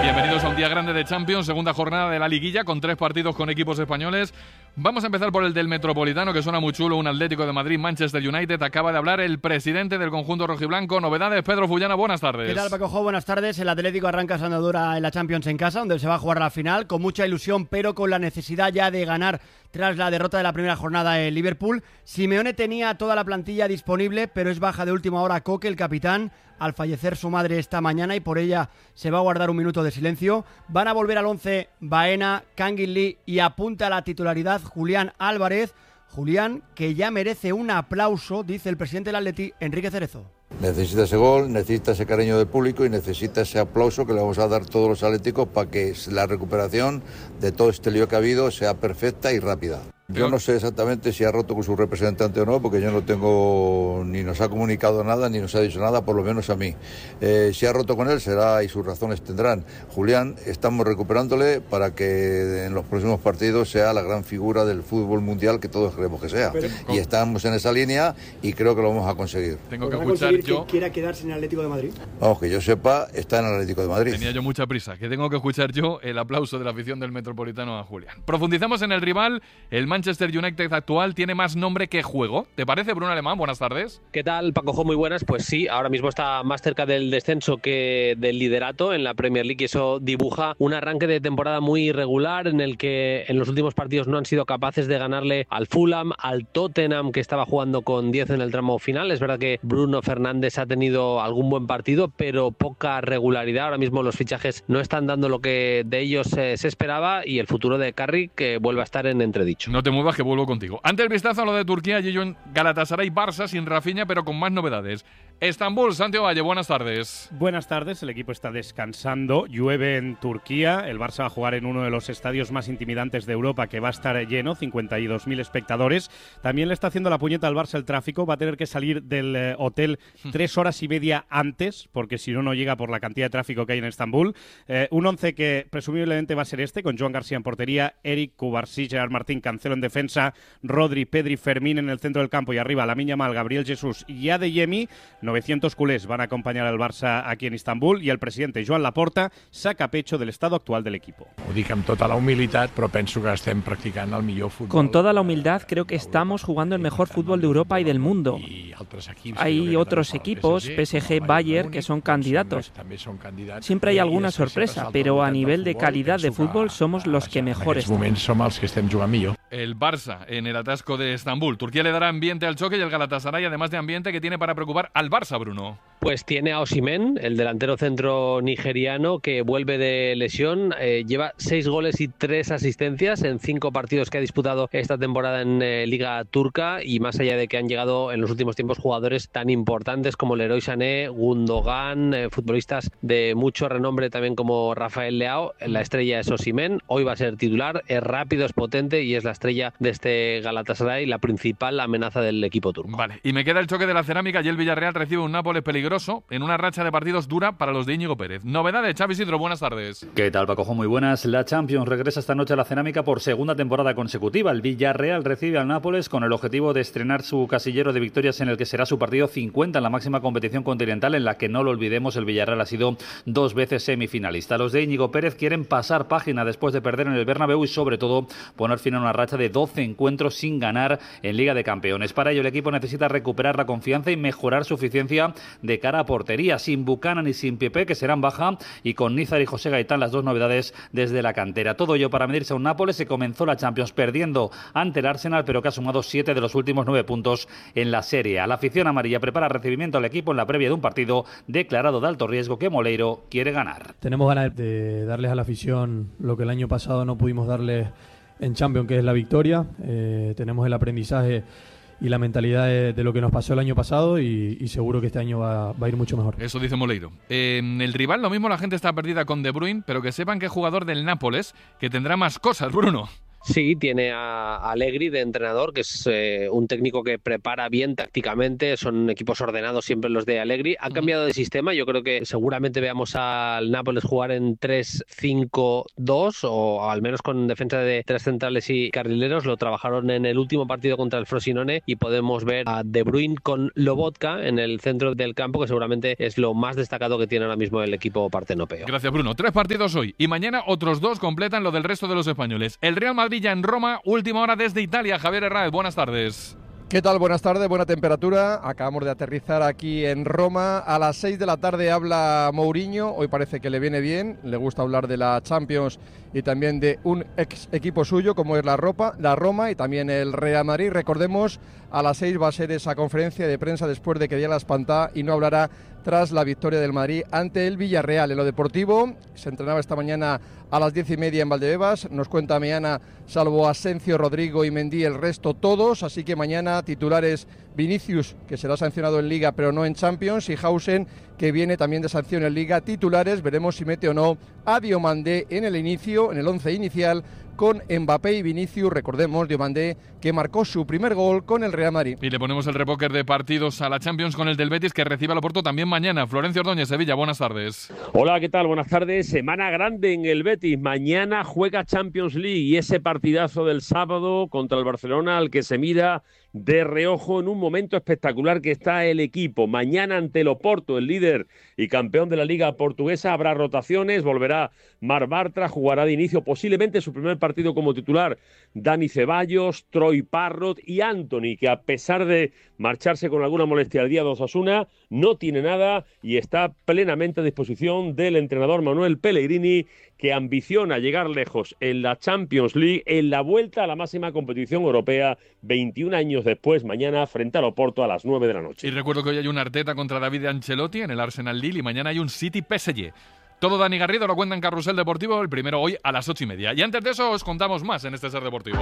Bienvenidos a un día grande de Champions, segunda jornada de la liguilla con 3 partidos con equipos españoles. Vamos a empezar por el del Metropolitano, que suena muy chulo, un Atlético de Madrid, Manchester United. Acaba de hablar el presidente del conjunto rojiblanco. Novedades, Pedro Fullana, buenas tardes. ¿Qué tal, Paco Jo? Buenas tardes. El Atlético arranca su andadura en la Champions en casa, donde se va a jugar la final, con mucha ilusión, pero con la necesidad ya de ganar tras la derrota de la primera jornada en Liverpool. Simeone tenía toda la plantilla disponible, pero es baja de última hora Coque, el capitán, al fallecer su madre esta mañana, y por ella se va a guardar un minuto de silencio. Van a volver al 11 Baena, Kangin Lee y apunta a la titularidad Julián Álvarez. Julián, que ya merece un aplauso, dice el presidente del Atleti, Enrique Cerezo. Necesita ese gol, necesita ese cariño del público y necesita ese aplauso que le vamos a dar todos los atléticos para que la recuperación de todo este lío que ha habido sea perfecta y rápida. Yo no sé exactamente si ha roto con su representante o no, porque yo no tengo, ni nos ha comunicado nada, ni nos ha dicho nada, por lo menos a mí. Si ha roto con él será y sus razones tendrán. Julián, estamos recuperándole para que en los próximos partidos sea la gran figura del fútbol mundial que todos queremos que sea. Y estamos en esa línea y creo que lo vamos a conseguir. Tengo que escuchar yo. ¿Que quiera quedarse en el Atlético de Madrid? Vamos, que yo sepa, está en el Atlético de Madrid. Tenía yo mucha prisa, que tengo que escuchar yo el aplauso de la afición del Metropolitano a Julián. Profundizamos en el rival. El Manchester United actual tiene más nombre que juego. ¿Te parece, Bruno Alemán? Buenas tardes. ¿Qué tal, Paco Jo? Muy buenas. Pues sí, ahora mismo está más cerca del descenso que del liderato en la Premier League, y eso dibuja un arranque de temporada muy irregular en el que en los últimos partidos no han sido capaces de ganarle al Fulham, al Tottenham, que estaba jugando con 10 en el tramo final. Es verdad que Bruno Fernández ha tenido algún buen partido, pero poca regularidad. Ahora mismo los fichajes no están dando lo que de ellos se esperaba, y el futuro de Carrick que vuelve a estar en entredicho. No te muevas, que vuelvo contigo. Ante el vistazo a lo de Turquía, y ello en Galatasaray Barça, sin Rafinha, pero con más novedades. Estambul, Santiago Valle, buenas tardes. Buenas tardes, el equipo está descansando, llueve en Turquía, el Barça va a jugar en uno de los estadios más intimidantes de Europa, que va a estar lleno, 52.000 espectadores. También le está haciendo la puñeta al Barça el tráfico, va a tener que salir del hotel 3 horas y media antes, porque si no, no llega por la cantidad de tráfico que hay en Estambul. Un 11 que presumiblemente va a ser este, con Joan García en portería, Eric, Cubarsí, Gerard Martín, Cancelo en defensa, Rodri, Pedri, Fermín en el centro del campo, y arriba Lamine Yamal, Gabriel Jesús y Adeyemi. 900 culés van a acompañar al Barça aquí en Estambul, y el presidente Joan Laporta saca pecho del estado actual del equipo. Ho dic amb tota la humilitat, però penso que estem practicant el millor fútbol. Con toda la humildad, creo que estamos jugando el mejor fútbol de Europa y del mundo. Hay otros equipos, PSG, Bayern, que son candidatos. Siempre hay alguna sorpresa, pero a nivel de calidad de fútbol somos los que mejor estamos. En aquests moments som els que estem jugant millor. El Barça en el atasco de Estambul. Turquía le dará ambiente al choque, y el Galatasaray, además de ambiente, que tiene para preocupar al Barça, Bruno. Pues tiene a Osimhen, el delantero centro nigeriano, que vuelve de lesión. Lleva 6 goles y 3 asistencias en 5 partidos que ha disputado esta temporada en Liga Turca, y más allá de que han llegado en los últimos tiempos jugadores tan importantes como Leroy Sané, Gundogan, futbolistas de mucho renombre también como Rafael Leao, la estrella es Osimhen. Hoy va a ser titular, es rápido, es potente y es la estrella de este Galatasaray, la principal amenaza del equipo turco. Vale, y me queda el choque de la cerámica, y el Villarreal recibe un Nápoles peligroso en una racha de partidos dura para los de Íñigo Pérez. Novedades, Xavi Sidro, buenas tardes. ¿Qué tal, Paco Jo? Muy buenas. La Champions regresa esta noche a la cerámica por segunda temporada consecutiva. El Villarreal recibe al Nápoles con el objetivo de estrenar su casillero de victorias, en el que será su partido 50 en la máxima competición continental, en la que, no lo olvidemos, el Villarreal ha sido 2 veces semifinalista. Los de Íñigo Pérez quieren pasar página después de perder en el Bernabéu y, sobre todo, poner fin a una racha de 12 encuentros sin ganar en Liga de Campeones. Para ello, el equipo necesita recuperar la confianza y mejorar su eficiencia de cara a portería, sin Buchanan y sin Pepe, que serán baja, y con Nízar y José Gaitán, las 2 novedades desde la cantera. Todo ello para medirse a un Nápoles que comenzó la Champions perdiendo ante el Arsenal, pero que ha sumado 7 de los últimos 9 puntos en la Serie A. La afición amarilla prepara recibimiento al equipo en la previa de un partido declarado de alto riesgo que Moleiro quiere ganar. Tenemos ganas de darles a la afición lo que el año pasado no pudimos darles en Champions, que es la victoria. Tenemos el aprendizaje y la mentalidad de lo que nos pasó el año pasado, y seguro que este año va a ir mucho mejor. Eso dice Moleiro. El rival, lo mismo, la gente está perdida con De Bruyne, pero que sepan que es jugador del Nápoles, que tendrá más cosas, Bruno. Sí, tiene a Allegri de entrenador, que es un técnico que prepara bien tácticamente, son equipos ordenados siempre los de Allegri. Ha cambiado de sistema, yo creo que seguramente veamos al Nápoles jugar en 3-5-2 o al menos con defensa de 3 centrales y carrileros. Lo trabajaron en el último partido contra el Frosinone y podemos ver a De Bruyne con Lobotka en el centro del campo, que seguramente es lo más destacado que tiene ahora mismo el equipo partenopeo. Gracias, Bruno. 3 partidos hoy y mañana otros 2 completan lo del resto de los españoles. El Real Madrid ya en Roma, última hora desde Italia. Javier Herráez, buenas tardes. ¿Qué tal? Buenas tardes, buena temperatura. Acabamos de aterrizar aquí en Roma. A las 6 de la tarde habla Mourinho. Hoy parece que le viene bien. Le gusta hablar de la Champions y también de un ex equipo suyo como es la Roma y también el Real Madrid. Recordemos, a las 6 va a ser esa conferencia de prensa después de que diera la espantada y no hablará tras la victoria del Madrid ante el Villarreal. En lo deportivo, se entrenaba esta mañana a las 10:30 en Valdebebas. Nos cuenta mañana, salvo Asensio, Rodrigo y Mendy, el resto todos. Así que mañana titulares Vinicius, que será sancionado en Liga pero no en Champions, y Hausen, que viene también de sanción en Liga. Titulares, veremos si mete o no a Diomandé en el inicio, en el 11 inicial, con Mbappé y Vinicius. Recordemos, Diomandé, que marcó su primer gol con el Real Madrid. Y le ponemos el repóquer de partidos a la Champions con el del Betis, que recibe al Oporto también mañana. Florencio Ordóñez, Sevilla, buenas tardes. Hola, ¿qué tal? Buenas tardes. Semana grande en el Betis. Mañana juega Champions League y ese partidazo del sábado contra el Barcelona al que se mira de reojo en un momento espectacular que está el equipo. Mañana ante el Oporto, el líder y campeón de la Liga Portuguesa, habrá rotaciones, volverá Marc Bartra, jugará de inicio posiblemente su primer partido como titular Dani Ceballos, Troy Parrott y Antony, que a pesar de marcharse con alguna molestia al día de Osasuna, no tiene nada y está plenamente a disposición del entrenador Manuel Pellegrini, que ambiciona llegar lejos en la Champions League, en la vuelta a la máxima competición europea, 21 años después, mañana frente al Oporto a las 9 de la noche. Y recuerdo que hoy hay un Arteta contra David Ancelotti en el Arsenal Lille y mañana hay un City PSG. Todo Dani Garrido lo cuenta en Carrusel Deportivo, el primero hoy a las 8:30. Y antes de eso os contamos más en este Ser Deportivos.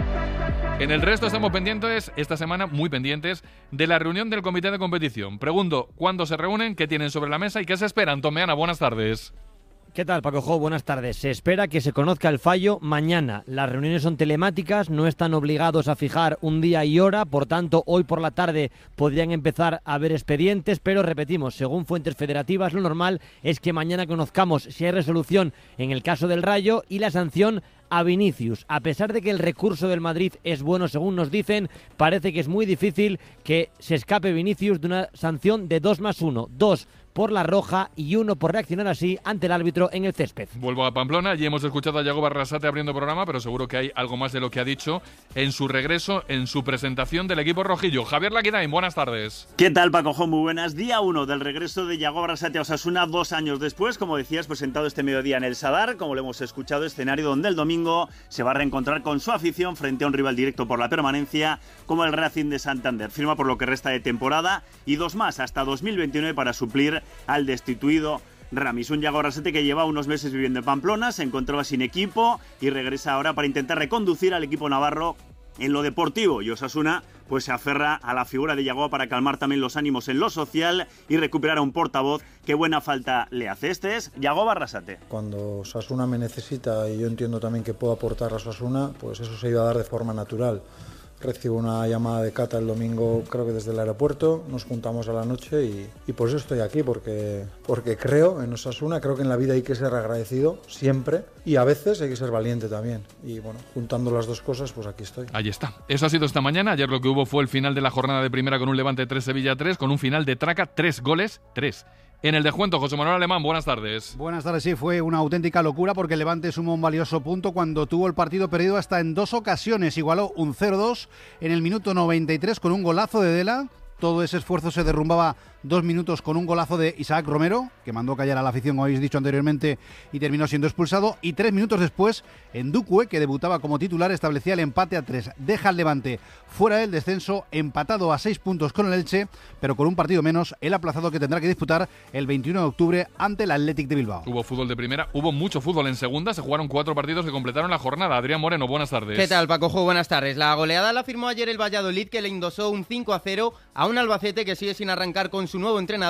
En el resto estamos pendientes, esta semana muy pendientes, de la reunión del comité de competición. Pregunto, ¿cuándo se reúnen? ¿Qué tienen sobre la mesa? ¿Y qué se esperan? Tomeana, buenas tardes. ¿Qué tal, Paco Jo? Buenas tardes. Se espera que se conozca el fallo mañana. Las reuniones son telemáticas, no están obligados a fijar un día y hora, por tanto, hoy por la tarde podrían empezar a haber expedientes, pero repetimos, según fuentes federativas, lo normal es que mañana conozcamos si hay resolución en el caso del Rayo y la sanción a Vinicius. A pesar de que el recurso del Madrid es bueno, según nos dicen, parece que es muy difícil que se escape Vinicius de una sanción de 2+1. 2 por la roja y 1 por reaccionar así ante el árbitro en el césped. Vuelvo a Pamplona y hemos escuchado a Yago Barrasate abriendo programa, pero seguro que hay algo más de lo que ha dicho en su regreso, en su presentación del equipo rojillo. Javier Laquidain, buenas tardes. ¿Qué tal, Paco Jo? Muy buenas. Día 1 del regreso de Yago Barrasate a Osasuna, 2 años después, como decías, presentado este mediodía en el Sadar, como lo hemos escuchado, escenario donde el domingo se va a reencontrar con su afición frente a un rival directo por la permanencia como el Racing de Santander. Firma por lo que resta de temporada y 2 más hasta 2029 para suplir al destituido Ramis. Un Yago Barrasate que lleva unos meses viviendo en Pamplona, se encontraba sin equipo y regresa ahora para intentar reconducir al equipo navarro en lo deportivo. Y Osasuna pues se aferra a la figura de Yago para calmar también los ánimos en lo social y recuperar a un portavoz que buena falta le hace. Este es Yago Barrasate. Cuando Osasuna me necesita y yo entiendo también que puedo aportar a Osasuna, pues eso se iba a dar de forma natural. Recibo una llamada de Cata el domingo, creo que desde el aeropuerto, nos juntamos a la noche y por eso estoy aquí, porque creo en Osasuna, creo que en la vida hay que ser agradecido siempre y a veces hay que ser valiente también. Y bueno, juntando las dos cosas, pues aquí estoy. Ahí está. Eso ha sido esta mañana. Ayer lo que hubo fue el final de la jornada de primera con un Levante 3, Sevilla 3, con un final de traca, 3 goles, 3. En el descuento, José Manuel Alemán, buenas tardes. Buenas tardes, sí, fue una auténtica locura porque el Levante sumó un valioso punto cuando tuvo el partido perdido hasta en 2 ocasiones. Igualó un 0-2 en el minuto 93 con un golazo de Dela. Todo ese esfuerzo se derrumbaba 2 minutos con un golazo de Isaac Romero, que mandó callar a la afición, como habéis dicho anteriormente, y terminó siendo expulsado. Y 3 minutos después, Ndukwe, que debutaba como titular, establecía el empate a 3. Deja al Levante fuera del descenso, empatado a 6 puntos con el Elche, pero con un partido menos, el aplazado que tendrá que disputar el 21 de octubre ante el Athletic de Bilbao. Hubo fútbol de primera, hubo mucho fútbol en segunda, se jugaron 4 partidos que completaron la jornada. Adrián Moreno, buenas tardes. ¿Qué tal, Paco Jo? Buenas tardes. La goleada la firmó ayer el Valladolid, que le endosó un 5-0 a un Albacete que sigue sin arrancar con su nuevo entrenador,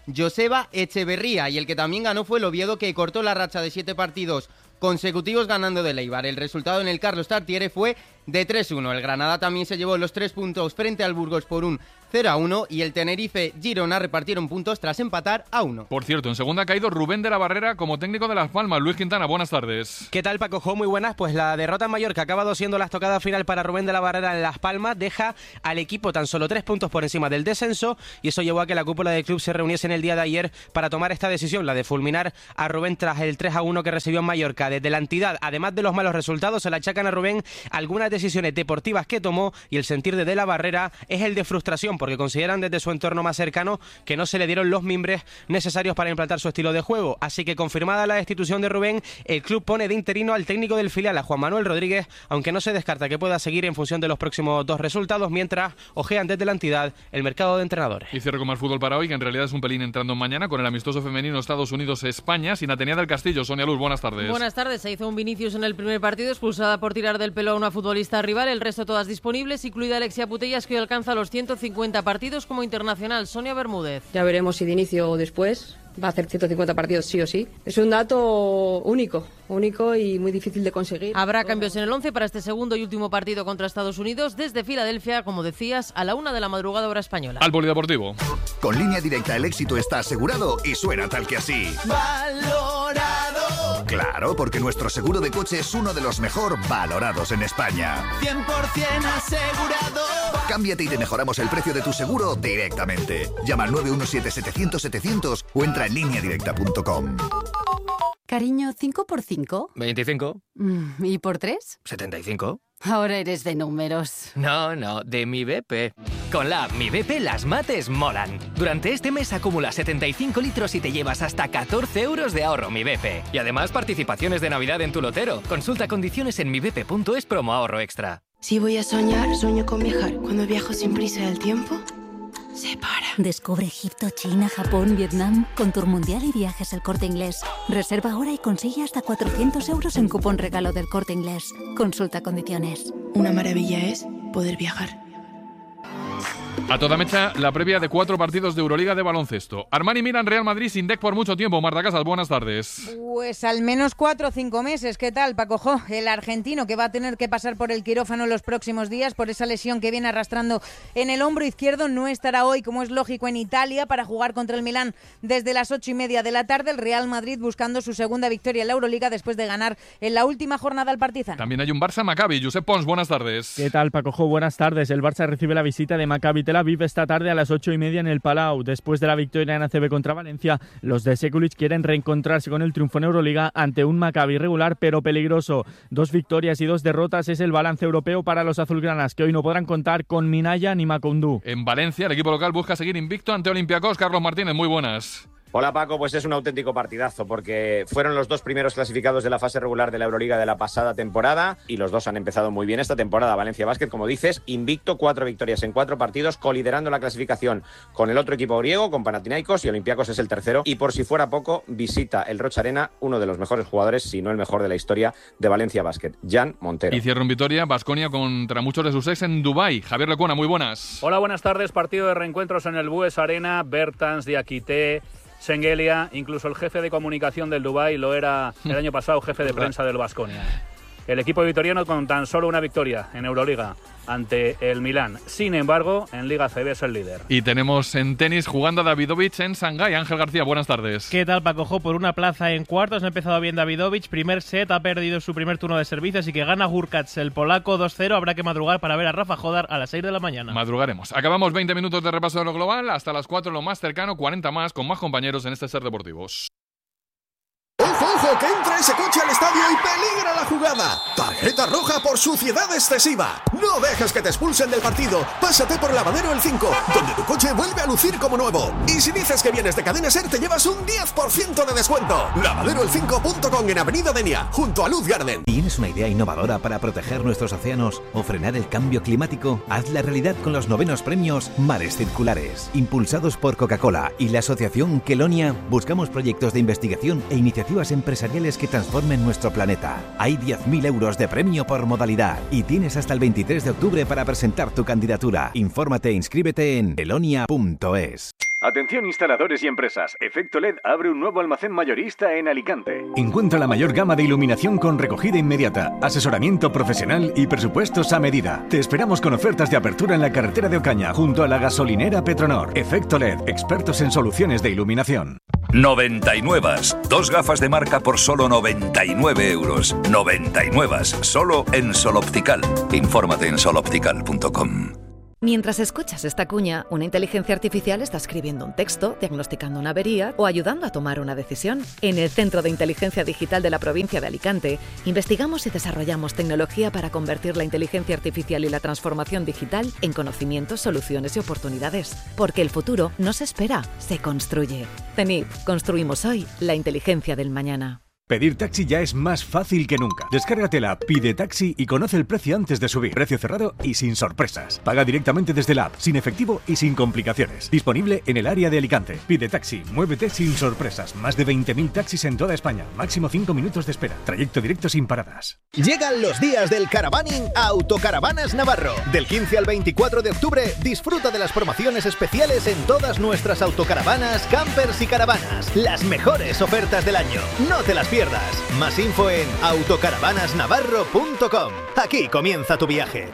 Joseba Echeverría, y el que también ganó fue el Oviedo, que cortó la racha de 7 partidos consecutivos ganando del Eibar. El resultado en el Carlos Tartiere fue de 3-1. El Granada también se llevó los 3 puntos frente al Burgos por un 0-1 y el Tenerife Girona repartieron puntos tras empatar a 1. Por cierto, en segunda ha caído Rubén de la Barrera como técnico de Las Palmas. Luis Quintana, buenas tardes. ¿Qué tal, Paco Jo? Muy buenas. Pues la derrota en Mallorca ha acabado siendo la estocada final para Rubén de la Barrera en Las Palmas. Deja al equipo tan solo 3 puntos por encima del descenso y eso llevó a que la cúpula del club se reuniese en el día de ayer para tomar esta decisión, la de fulminar a Rubén tras el 3-1 que recibió en Mallorca. Desde la entidad, además de los malos resultados, se le achacan a Rubén algunas decisiones deportivas que tomó y el sentir de la Barrera es el de frustración porque consideran desde su entorno más cercano que no se le dieron los mimbres necesarios para implantar su estilo de juego. Así que confirmada la destitución de Rubén, el club pone de interino al técnico del filial, a Juan Manuel Rodríguez, aunque no se descarta que pueda seguir en función de los próximos 2 resultados, mientras ojean desde la entidad el mercado de entrenadores. Y cierro con más fútbol para hoy, que en realidad es un pelín entrando mañana con el amistoso femenino Estados Unidos-España, sin Atenea del Castillo. Sonia Luz, buenas tardes. Buenas tardes. Se hizo un Vinicius en el primer partido, expulsada por tirar del pelo a una futbolista rival, el resto todas disponibles, incluida Alexia Putellas, que hoy alcanza los 150 partidos como internacional. Sonia Bermúdez. Ya veremos si de inicio o después. Va a hacer 150 partidos sí o sí. Es un dato único y muy difícil de conseguir. Habrá cambios en el 11 para este segundo y último partido contra Estados Unidos desde Filadelfia, como decías, a la 1 de la madrugada hora española. Al polideportivo. Con Línea Directa el éxito está asegurado y suena tal que así. Valorado. Claro, porque nuestro seguro de coche es uno de los mejor valorados en España. 100% asegurado. Cámbiate y te mejoramos el precio de tu seguro directamente. Llama al 917-700-700 o entra en lineadirecta.com. Cariño, ¿5 por 5? 25. ¿Y por 3? 75. Ahora eres de números. No, de mi BP. Con la app Mi BP las mates molan. Durante este mes acumula 75 litros y te llevas hasta 14 euros de ahorro Mi BP. Y además participaciones de Navidad en tu lotero. Consulta condiciones en mibp.es promo ahorro extra. Si voy a soñar, sueño con viajar. Cuando viajo sin prisa del tiempo, se para. Descubre Egipto, China, Japón, Vietnam con Tour Mundial y Viajes El Corte Inglés. Reserva ahora y consigue hasta 400 euros en cupón regalo del Corte Inglés. Consulta condiciones. Una maravilla es poder viajar. A toda mecha, la previa de 4 partidos de Euroliga de baloncesto. Armani Milan, Real Madrid sin DEC por mucho tiempo. Marta Casas, buenas tardes. Pues al menos 4 o 5 meses. ¿Qué tal, Paco Jo? El argentino que va a tener que pasar por el quirófano en los próximos días por esa lesión que viene arrastrando en el hombro izquierdo, no estará hoy, como es lógico, en Italia para jugar contra el Milán desde las 8:30 de la tarde. El Real Madrid buscando su segunda victoria en la Euroliga después de ganar en la última jornada al Partizan. También hay un Barça-Maccabi. Josep Pons, buenas tardes. ¿Qué tal, Paco Jo? Buenas tardes. El Barça recibe la visita de Maccabi Tel Aviv esta tarde a las 8:30 en el Palau. Después de la victoria en ACB contra Valencia, los de Sekulic quieren reencontrarse con el triunfo en Euroliga ante un Maccabi regular pero peligroso. 2 victorias y 2 derrotas es el balance europeo para los azulgranas, que hoy no podrán contar con Minaya ni Macoundou. En Valencia, el equipo local busca seguir invicto ante Olympiacos. Carlos Martínez, muy buenas. Hola Paco, pues es un auténtico partidazo porque fueron los 2 primeros clasificados de la fase regular de la Euroliga de la pasada temporada y los 2 han empezado muy bien esta temporada. Valencia Basket, como dices, invicto, 4 victorias en 4 partidos, coliderando la clasificación con el otro equipo griego, con Panathinaikos, y Olympiacos es el tercero. Y por si fuera poco, visita el Rocha Arena uno de los mejores jugadores, si no el mejor de la historia de Valencia Basket, Jan Montero. Y cierra en Vitoria, Baskonia contra muchos de sus ex en Dubái. Javier Lecuona, muy buenas. Hola, buenas tardes. Partido de reencuentros en el Bues Arena. Bertans, Diakité, Sengelia, incluso el jefe de comunicación del Dubái lo era el año pasado, jefe de prensa del Baskonia. El equipo vitoriano con tan solo una victoria en Euroliga ante el Milán. Sin embargo, en Liga CB es el líder. Y tenemos en tenis jugando a Davidovich en Shanghái. Ángel García, buenas tardes. ¿Qué tal, Paco Jo? Por una plaza en cuartos ha empezado bien Davidovich. Primer set, ha perdido su primer turno de servicio, así que gana Hurkacz, el polaco, 2-0. Habrá que madrugar para ver a Rafa Jodar a las 6 de la mañana. Madrugaremos. Acabamos 20 minutos de repaso de lo global. Hasta las 4 lo más cercano, 40 más, con más compañeros en este Ser Deportivos. ¡Ojo, que entra ese coche al estadio y peligra la jugada! Tarjeta roja por suciedad excesiva. No dejes que te expulsen del partido. Pásate por Lavadero El 5, donde tu coche vuelve a lucir como nuevo. Y si dices que vienes de Cadena Ser, te llevas un 10% de descuento. Lavaderoel5.com en Avenida Denia, junto a Luz Garden. ¿Tienes una idea innovadora para proteger nuestros océanos o frenar el cambio climático? Hazla realidad con los 9º premios Mares Circulares. Impulsados por Coca-Cola y la asociación Kelonia, buscamos proyectos de investigación e iniciativas empresariales que transformen nuestro planeta. Hay 10.000 euros de premio por modalidad y tienes hasta el 23 de octubre para presentar tu candidatura. Infórmate e inscríbete en kelonia.es. Atención instaladores y empresas, Efecto LED abre un nuevo almacén mayorista en Alicante. Encuentra la mayor gama de iluminación con recogida inmediata, asesoramiento profesional y presupuestos a medida. Te esperamos con ofertas de apertura en la carretera de Ocaña, junto a la gasolinera Petronor. Efecto LED, expertos en soluciones de iluminación. 99. 2 gafas de marca por solo 99 euros. 99. Solo en Sol Optical. Infórmate en soloptical.com. Mientras escuchas esta cuña, una inteligencia artificial está escribiendo un texto, diagnosticando una avería o ayudando a tomar una decisión. En el Centro de Inteligencia Digital de la provincia de Alicante, investigamos y desarrollamos tecnología para convertir la inteligencia artificial y la transformación digital en conocimientos, soluciones y oportunidades. Porque el futuro no se espera, se construye. CENIP, construimos hoy la inteligencia del mañana. Pedir taxi ya es más fácil que nunca. Descárgate la app Pide Taxi y conoce el precio antes de subir. Precio cerrado y sin sorpresas. Paga directamente desde la app, sin efectivo y sin complicaciones. Disponible en el área de Alicante. Pide Taxi, muévete sin sorpresas. Más de 20.000 taxis en toda España. Máximo 5 minutos de espera. Trayecto directo sin paradas. Llegan los días del caravaning a Autocaravanas Navarro. Del 15 al 24 de octubre, disfruta de las promociones especiales en todas nuestras autocaravanas, campers y caravanas. Las mejores ofertas del año. No te las pierdas. Más info en autocaravanasnavarro.com. Aquí comienza tu viaje.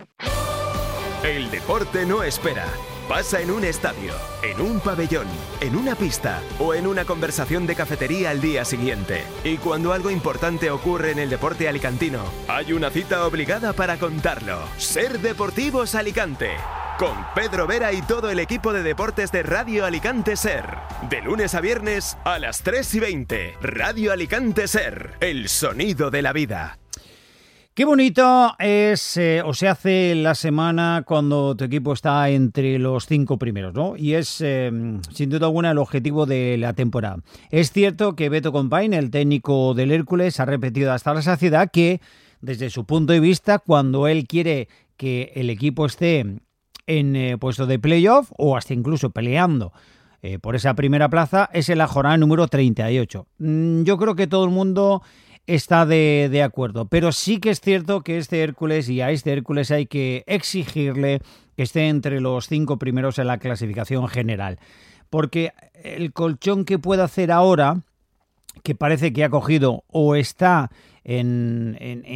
El deporte no espera. Pasa en un estadio, en un pabellón, en una pista o en una conversación de cafetería al día siguiente. Y cuando algo importante ocurre en el deporte alicantino, hay una cita obligada para contarlo. Ser Deportivos Alicante. Con Pedro Vera y todo el equipo de deportes de Radio Alicante Ser. De lunes a viernes a las 3:20. Radio Alicante Ser. El sonido de la vida. Qué bonito es o se hace la semana cuando tu equipo está entre los 5 primeros, ¿no? Y es, sin duda alguna, el objetivo de la temporada. Es cierto que Beto Compain, el técnico del Hércules, ha repetido hasta la saciedad que, desde su punto de vista, cuando él quiere que el equipo esté en puesto de playoff o hasta incluso peleando por esa primera plaza, es en la jornada número 38. Yo creo que todo el mundo está de acuerdo, pero sí que es cierto que este Hércules, y a este Hércules hay que exigirle que esté entre los 5 primeros en la clasificación general, porque el colchón que puede hacer ahora, que parece que ha cogido o está en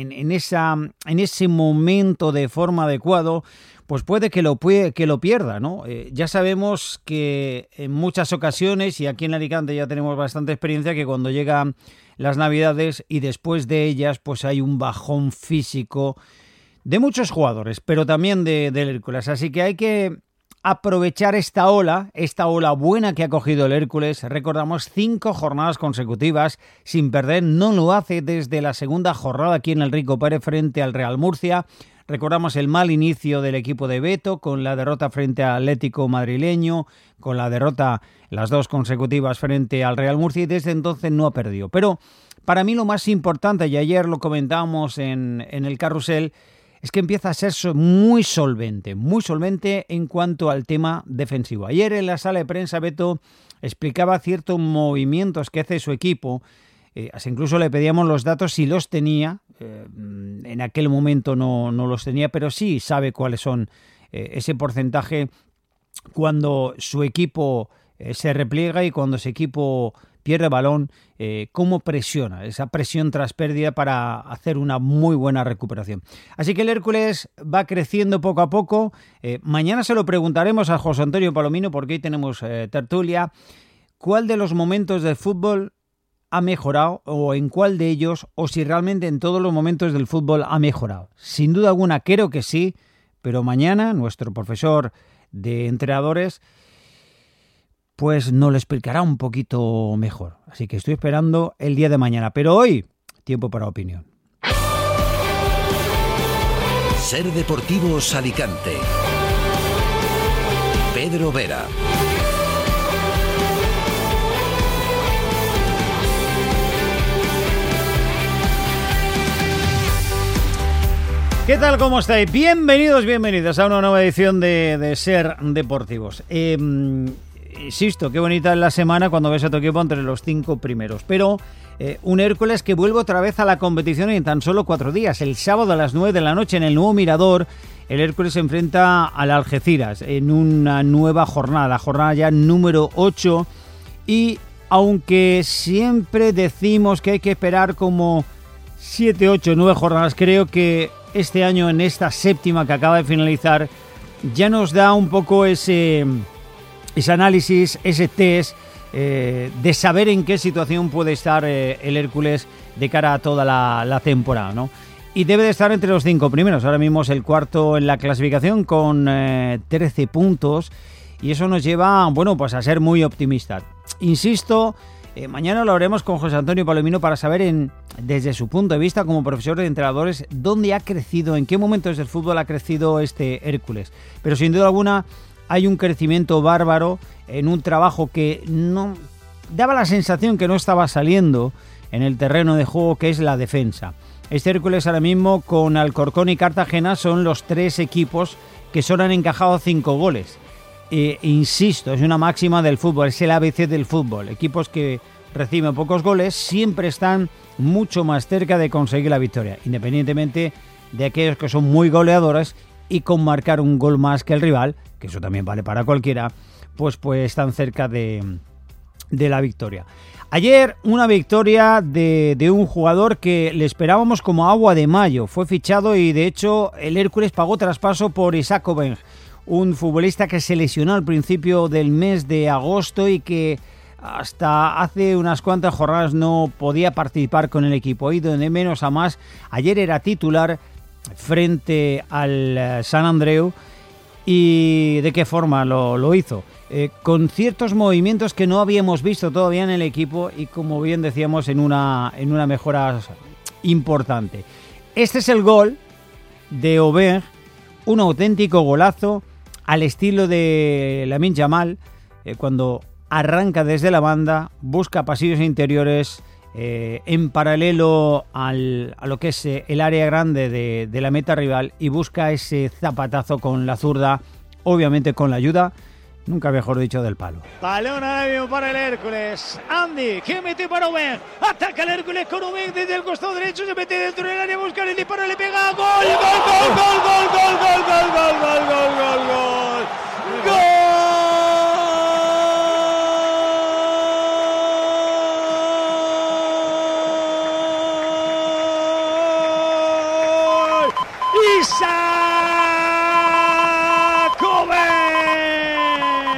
ese momento de forma adecuado, pues puede que lo pierda, ¿no? Ya sabemos que en muchas ocasiones, y aquí en Alicante ya tenemos bastante experiencia, que cuando llegan las Navidades y después de ellas, pues hay un bajón físico de muchos jugadores, pero también del Hércules. Así que hay que aprovechar esta ola buena que ha cogido el Hércules. Recordamos 5 jornadas consecutivas sin perder, no lo hace desde la segunda jornada aquí en el Rico Pérez frente al Real Murcia. Recordamos el mal inicio del equipo de Beto con la derrota frente al Atlético madrileño, con la derrota las 2 consecutivas frente al Real Murcia, y desde entonces no ha perdido. Pero para mí lo más importante, y ayer lo comentábamos en el carrusel, es que empieza a ser muy solvente en cuanto al tema defensivo. Ayer en la sala de prensa Beto explicaba ciertos movimientos que hace su equipo. Incluso le pedíamos los datos si los tenía. En aquel momento no los tenía, pero sí sabe cuáles son ese porcentaje cuando su equipo se repliega y cuando su equipo pierde balón, cómo presiona, esa presión tras pérdida para hacer una muy buena recuperación. Así que el Hércules va creciendo poco a poco. Mañana se lo preguntaremos a José Antonio Palomino, porque hoy tenemos tertulia. ¿Cuál de los momentos del fútbol ha mejorado, o en cuál de ellos, o si realmente en todos los momentos del fútbol ha mejorado? Sin duda alguna creo que sí, pero mañana nuestro profesor de entrenadores pues nos lo explicará un poquito mejor. Así que estoy esperando el día de mañana, pero hoy, tiempo para opinión. Ser Deportivos Alicante. Pedro Vera. ¿Qué tal? ¿Cómo estáis? Bienvenidos a una nueva edición de Ser Deportivos. Insisto, qué bonita es la semana cuando ves a tu equipo entre los 5 primeros. Pero Un Hércules que vuelve otra vez a la competición en tan solo 4 días. El sábado a las 9 de la noche en el nuevo Mirador, el Hércules se enfrenta al Algeciras en una nueva jornada, la jornada ya número 8. Y aunque siempre decimos que hay que esperar como 7, 8, 9 jornadas, creo que este año, en esta séptima que acaba de finalizar, ya nos da un poco ese análisis, ese test de saber en qué situación puede estar el Hércules de cara a toda la temporada, ¿no? Y debe de estar entre los 5 primeros. Ahora mismo es el cuarto en la clasificación con 13 puntos. Y eso nos lleva, bueno, pues a ser muy optimistas. Insisto, mañana lo haremos con José Antonio Palomino para saber desde su punto de vista como profesor de entrenadores dónde ha crecido, en qué momentos del fútbol ha crecido este Hércules. Pero sin duda alguna hay un crecimiento bárbaro en un trabajo que no daba la sensación que no estaba saliendo en el terreno de juego, que es la defensa. Este Hércules ahora mismo con Alcorcón y Cartagena son los 3 equipos que solo han encajado 5 goles. Insisto, es una máxima del fútbol, es el ABC del fútbol. Equipos que reciben pocos goles siempre están mucho más cerca de conseguir la victoria, independientemente de aquellos que son muy goleadores y con marcar un gol más que el rival, que eso también vale para cualquiera, pues están cerca de la victoria. Ayer una victoria de un jugador que le esperábamos como agua de mayo. Fue fichado y de hecho el Hércules pagó traspaso por Isaac Obeng, un futbolista que se lesionó al principio del mes de agosto y que hasta hace unas cuantas jornadas no podía participar con el equipo. Ha ido de menos a más. Ayer era titular frente al Sant Andreu. ¿Y de qué forma lo hizo? Con ciertos movimientos que no habíamos visto todavía en el equipo y, como bien decíamos, en una mejora importante. Este es el gol de Obeng, un auténtico golazo al estilo de Lamine Yamal, cuando arranca desde la banda, busca pasillos interiores en paralelo a lo que es el área grande de la meta rival y busca ese zapatazo con la zurda, obviamente con la ayuda, nunca mejor dicho, del palo. Balón ahora mismo para el Hércules. Andy, que mete para Obeng. Ataca el Hércules con Obeng desde el costado derecho. Se mete dentro del área, busca el disparo, le pega. ¡Gol! ¡Gol, gol, gol, gol, gol, gol, gol, gol, gol, gol, gol, gol! ¡Gol! ¡Isaac Obeng!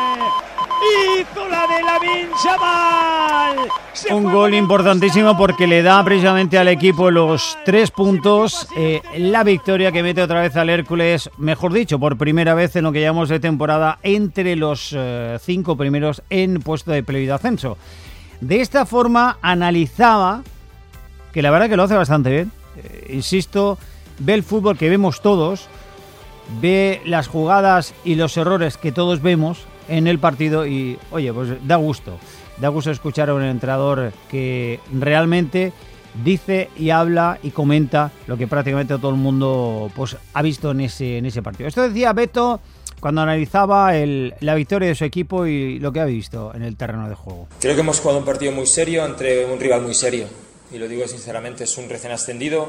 ¡Hizo la de Lamine Yamal! Un gol importantísimo porque le da precisamente al equipo los 3 puntos, la victoria que mete otra vez al Hércules, mejor dicho, por primera vez en lo que llamamos de temporada, entre los 5 primeros en puesto de playoff de ascenso. De esta forma analizaba, que la verdad que lo hace bastante bien, insisto, ve el fútbol que vemos todos, ve las jugadas y los errores que todos vemos en el partido y, oye, pues da gusto escuchar a un entrenador que realmente dice y habla y comenta lo que prácticamente todo el mundo pues ha visto en ese partido. Esto decía Beto cuando analizaba la victoria de su equipo y lo que ha visto en el terreno de juego. Creo que hemos jugado un partido muy serio entre un rival muy serio, y lo digo sinceramente, es un recién ascendido,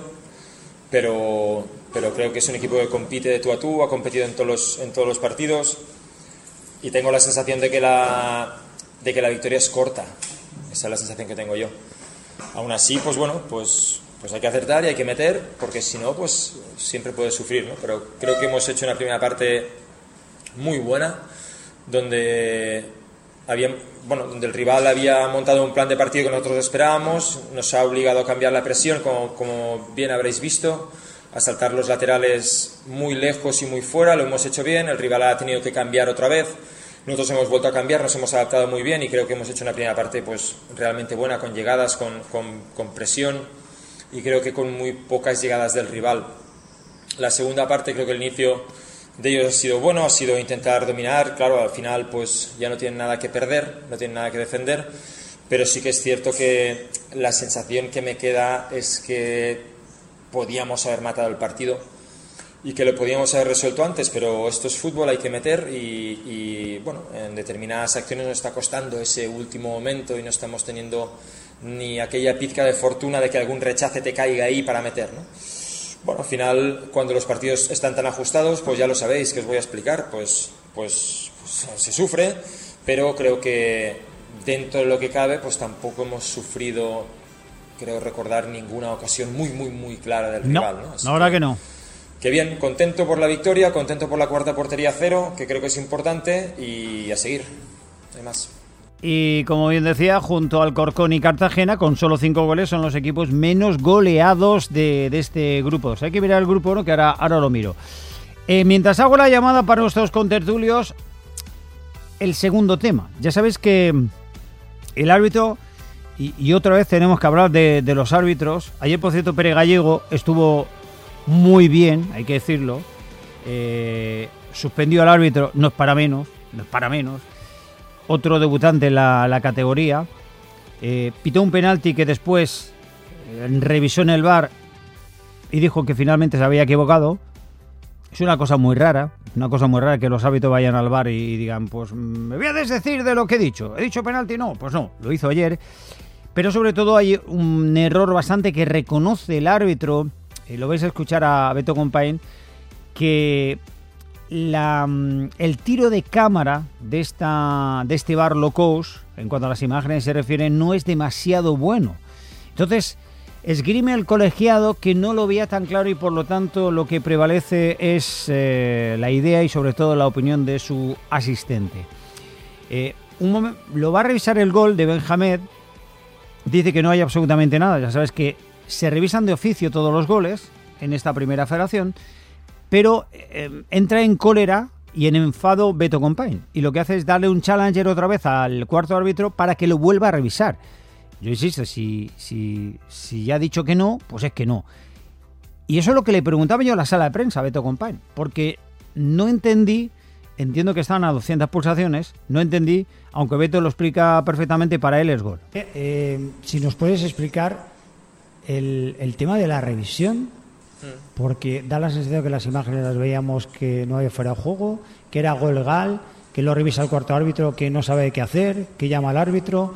pero creo que es un equipo que compite de tú a tú, ha competido en todos los partidos, y tengo la sensación de que la victoria es corta. Esa es la sensación que tengo yo. Aún así, pues bueno, pues hay que acertar y hay que meter, porque si no, pues siempre puedes sufrir, ¿no? Pero creo que hemos hecho una primera parte muy buena, donde el rival había montado un plan de partido que nosotros esperábamos, nos ha obligado a cambiar la presión, como bien habréis visto, a saltar los laterales muy lejos y muy fuera. Lo hemos hecho bien, el rival ha tenido que cambiar otra vez, nosotros hemos vuelto a cambiar, nos hemos adaptado muy bien y creo que hemos hecho una primera parte pues realmente buena, con llegadas, con presión, y creo que con muy pocas llegadas del rival. La segunda parte, creo que el inicio de ellos ha sido bueno, ha sido intentar dominar. Claro, al final pues ya no tienen nada que perder, no tienen nada que defender, pero sí que es cierto que la sensación que me queda es que podíamos haber matado el partido y que lo podíamos haber resuelto antes, pero esto es fútbol, hay que meter y bueno, en determinadas acciones nos está costando ese último momento y no estamos teniendo ni aquella pizca de fortuna de que algún rechace te caiga ahí para meter, ¿no? Bueno, al final, cuando los partidos están tan ajustados, pues ya lo sabéis, que os voy a explicar, pues se sufre, pero creo que dentro de lo que cabe, pues tampoco hemos sufrido, creo recordar, ninguna ocasión muy clara del rival, ¿no? La verdad que no. Que bien, contento por la victoria, contento por la cuarta portería a cero, que creo que es importante, y a seguir, además. Y como bien decía, junto al Alcorcón y Cartagena, con solo 5 goles, son los equipos menos goleados de este grupo. O sea, hay que mirar el grupo, ¿no? Que ahora lo miro. Mientras hago la llamada para nuestros contertulios, el segundo tema. Ya sabéis que el árbitro, y otra vez tenemos que hablar de los árbitros. Ayer, por cierto, Pere Gallego estuvo muy bien, hay que decirlo. Suspendió al árbitro, no es para menos. Otro debutante en la categoría. Pitó un penalti que después revisó en el VAR y dijo que finalmente se había equivocado. Es una cosa muy rara que los árbitros vayan al VAR y digan, pues me voy a desdecir de lo que he dicho. ¿He dicho penalti? No, pues no, lo hizo ayer. Pero sobre todo hay un error bastante que reconoce el árbitro, lo vais a escuchar a Beto Compain, que el tiro de cámara de este VAR low cost, en cuanto a las imágenes se refiere, no es demasiado bueno. Entonces, esgrime el colegiado que no lo veía tan claro y por lo tanto lo que prevalece es la idea y sobre todo la opinión de su asistente. Lo va a revisar el gol de Benjamín. Dice que no hay absolutamente nada. Ya sabes que se revisan de oficio todos los goles en esta primera federación, pero entra en cólera y en enfado Beto Compain. Y lo que hace es darle un challenger otra vez al cuarto árbitro para que lo vuelva a revisar. Yo insisto, si ya ha dicho que no, pues es que no. Y eso es lo que le preguntaba yo a la sala de prensa a Beto Compain, porque no entendí, entiendo que estaban a 200 pulsaciones, no entendí, aunque Beto lo explica perfectamente, para él es gol. Si nos puedes explicar el tema de la revisión, porque da la sensación que las imágenes las veíamos que no había fuera de juego, que era gol legal, que lo revisa el cuarto árbitro, que no sabe qué hacer, que llama al árbitro,